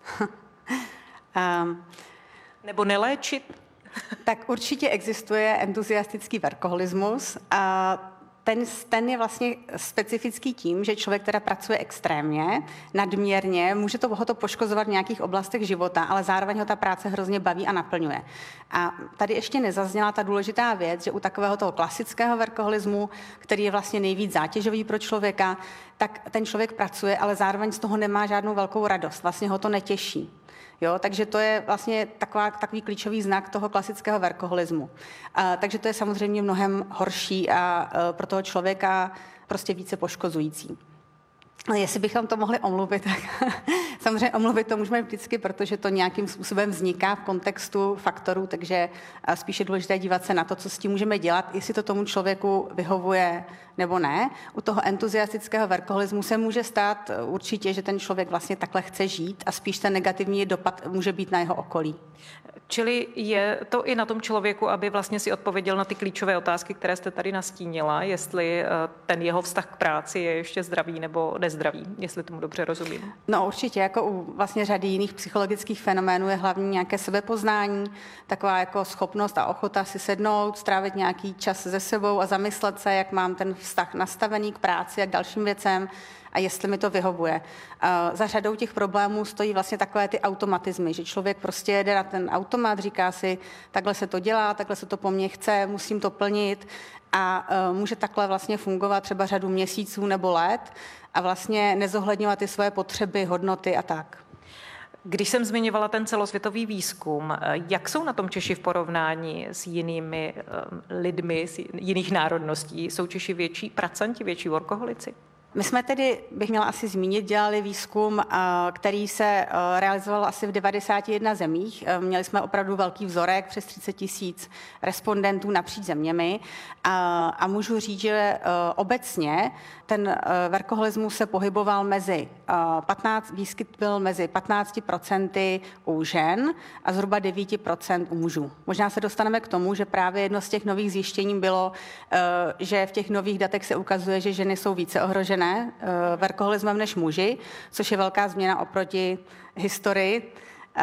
um, Nebo neléčit? Tak určitě existuje entuziastický workoholismus a ten, ten je vlastně specifický tím, že člověk teda pracuje extrémně, nadměrně, může to, ho to poškozovat v nějakých oblastech života, ale zároveň ho ta práce hrozně baví a naplňuje. A tady ještě nezazněla ta důležitá věc, že u takového toho klasického workoholismu, který je vlastně nejvíc zátěžový pro člověka, tak ten člověk pracuje, ale zároveň z toho nemá žádnou velkou radost, vlastně ho to netěší. Jo, takže to je vlastně taková, takový klíčový znak toho klasického workoholismu. A, takže to je samozřejmě mnohem horší a, a pro toho člověka prostě více poškozující. Ale jestli bychom to mohli omluvit, tak samozřejmě omluvit to můžeme vždycky, protože to nějakým způsobem vzniká v kontextu faktorů, takže spíš je důležité dívat se na to, co s tím můžeme dělat, jestli to tomu člověku vyhovuje nebo ne. U toho entuziastického workoholismu se může stát určitě, že ten člověk vlastně takhle chce žít a spíš ten negativní dopad může být na jeho okolí. Čili je to i na tom člověku, aby vlastně si odpověděl na ty klíčové otázky, které jste tady nastínila, jestli ten jeho vztah k práci je ještě zdravý nebo nezdravý, jestli tomu dobře rozumím. No určitě, jako u vlastně řady jiných psychologických fenoménů je hlavní nějaké sebepoznání, taková jako schopnost a ochota si sednout, strávit nějaký čas se sebou a zamyslet se, jak mám ten vztah nastavený k práci a k dalším věcem a jestli mi to vyhovuje. Za řadou těch problémů stojí vlastně takové ty automatizmy, že člověk prostě jede na ten automat, říká si, takhle se to dělá, takhle se to po mně chce, musím to plnit a může takhle vlastně fungovat třeba řadu měsíců nebo let a vlastně nezohledňovat ty svoje potřeby, hodnoty a tak. Když jsem zmiňovala ten celosvětový výzkum, jak jsou na tom Češi v porovnání s jinými lidmi z jiných národností? Jsou Češi větší pracanti, větší workoholici? My jsme tedy, bych měla asi zmínit, dělali výzkum, který se realizoval asi v devadesáti jedné zemích. Měli jsme opravdu velký vzorek, přes třicet tisíc respondentů napříč zeměmi a, a můžu říct, že obecně ten workoholismus se pohyboval mezi patnáct, výskyt byl mezi patnácti procenty u žen a zhruba devěti procent u mužů. Možná se dostaneme k tomu, že právě jedno z těch nových zjištění bylo, že v těch nových datech se ukazuje, že ženy jsou více ohrožené workoholismem než muži, což je velká změna oproti historii.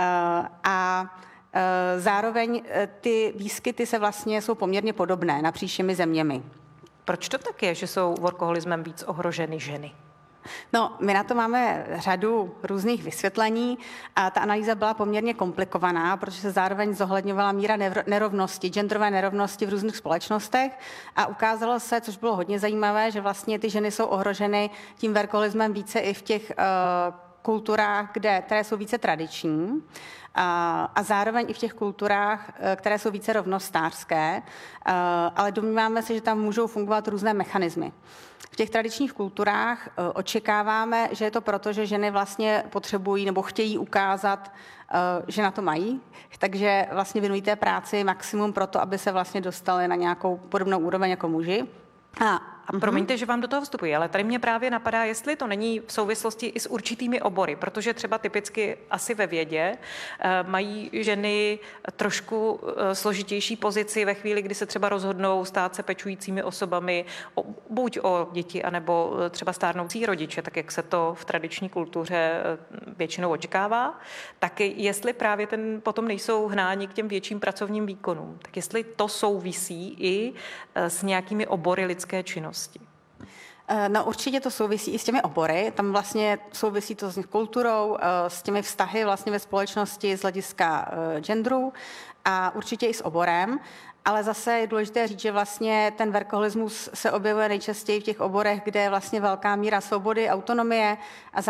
A zároveň ty výskyty se vlastně jsou poměrně podobné napříč všemi zeměmi. Proč to tak je, že jsou workoholismem víc ohroženy ženy? No, my na to máme řadu různých vysvětlení a ta analýza byla poměrně komplikovaná, protože se zároveň zohledňovala míra nerovnosti, genderové nerovnosti v různých společnostech a ukázalo se, což bylo hodně zajímavé, že vlastně ty ženy jsou ohroženy tím workoholismem více i v těch uh, kulturách, kde, které jsou více tradiční. A, a zároveň i v těch kulturách, které jsou více rovnostářské, ale domníváme se, že tam můžou fungovat různé mechanismy. V těch tradičních kulturách očekáváme, že je to proto, že ženy vlastně potřebují nebo chtějí ukázat, že na to mají, takže vlastně věnují té práci maximum pro to, aby se vlastně dostaly na nějakou podobnou úroveň jako muži. A A promiňte, že vám do toho vstupuji, ale tady mě právě napadá, jestli to není v souvislosti i s určitými obory, protože třeba typicky asi ve vědě mají ženy trošku složitější pozici ve chvíli, kdy se třeba rozhodnou stát se pečujícími osobami, buď o děti, anebo třeba stárnoucí rodiče, tak jak se to v tradiční kultuře většinou očekává, tak jestli právě ten potom nejsou hnáni k těm větším pracovním výkonům, tak jestli to souvisí i s nějakými obory lidské činnosti. No určitě to souvisí i s těmi obory, tam vlastně souvisí to s kulturou, s těmi vztahy vlastně ve společnosti z hlediska genderu a určitě i s oborem. Ale zase je důležité říct, že vlastně ten workoholismus se objevuje nejčastěji v těch oborech, kde je vlastně velká míra svobody, autonomie a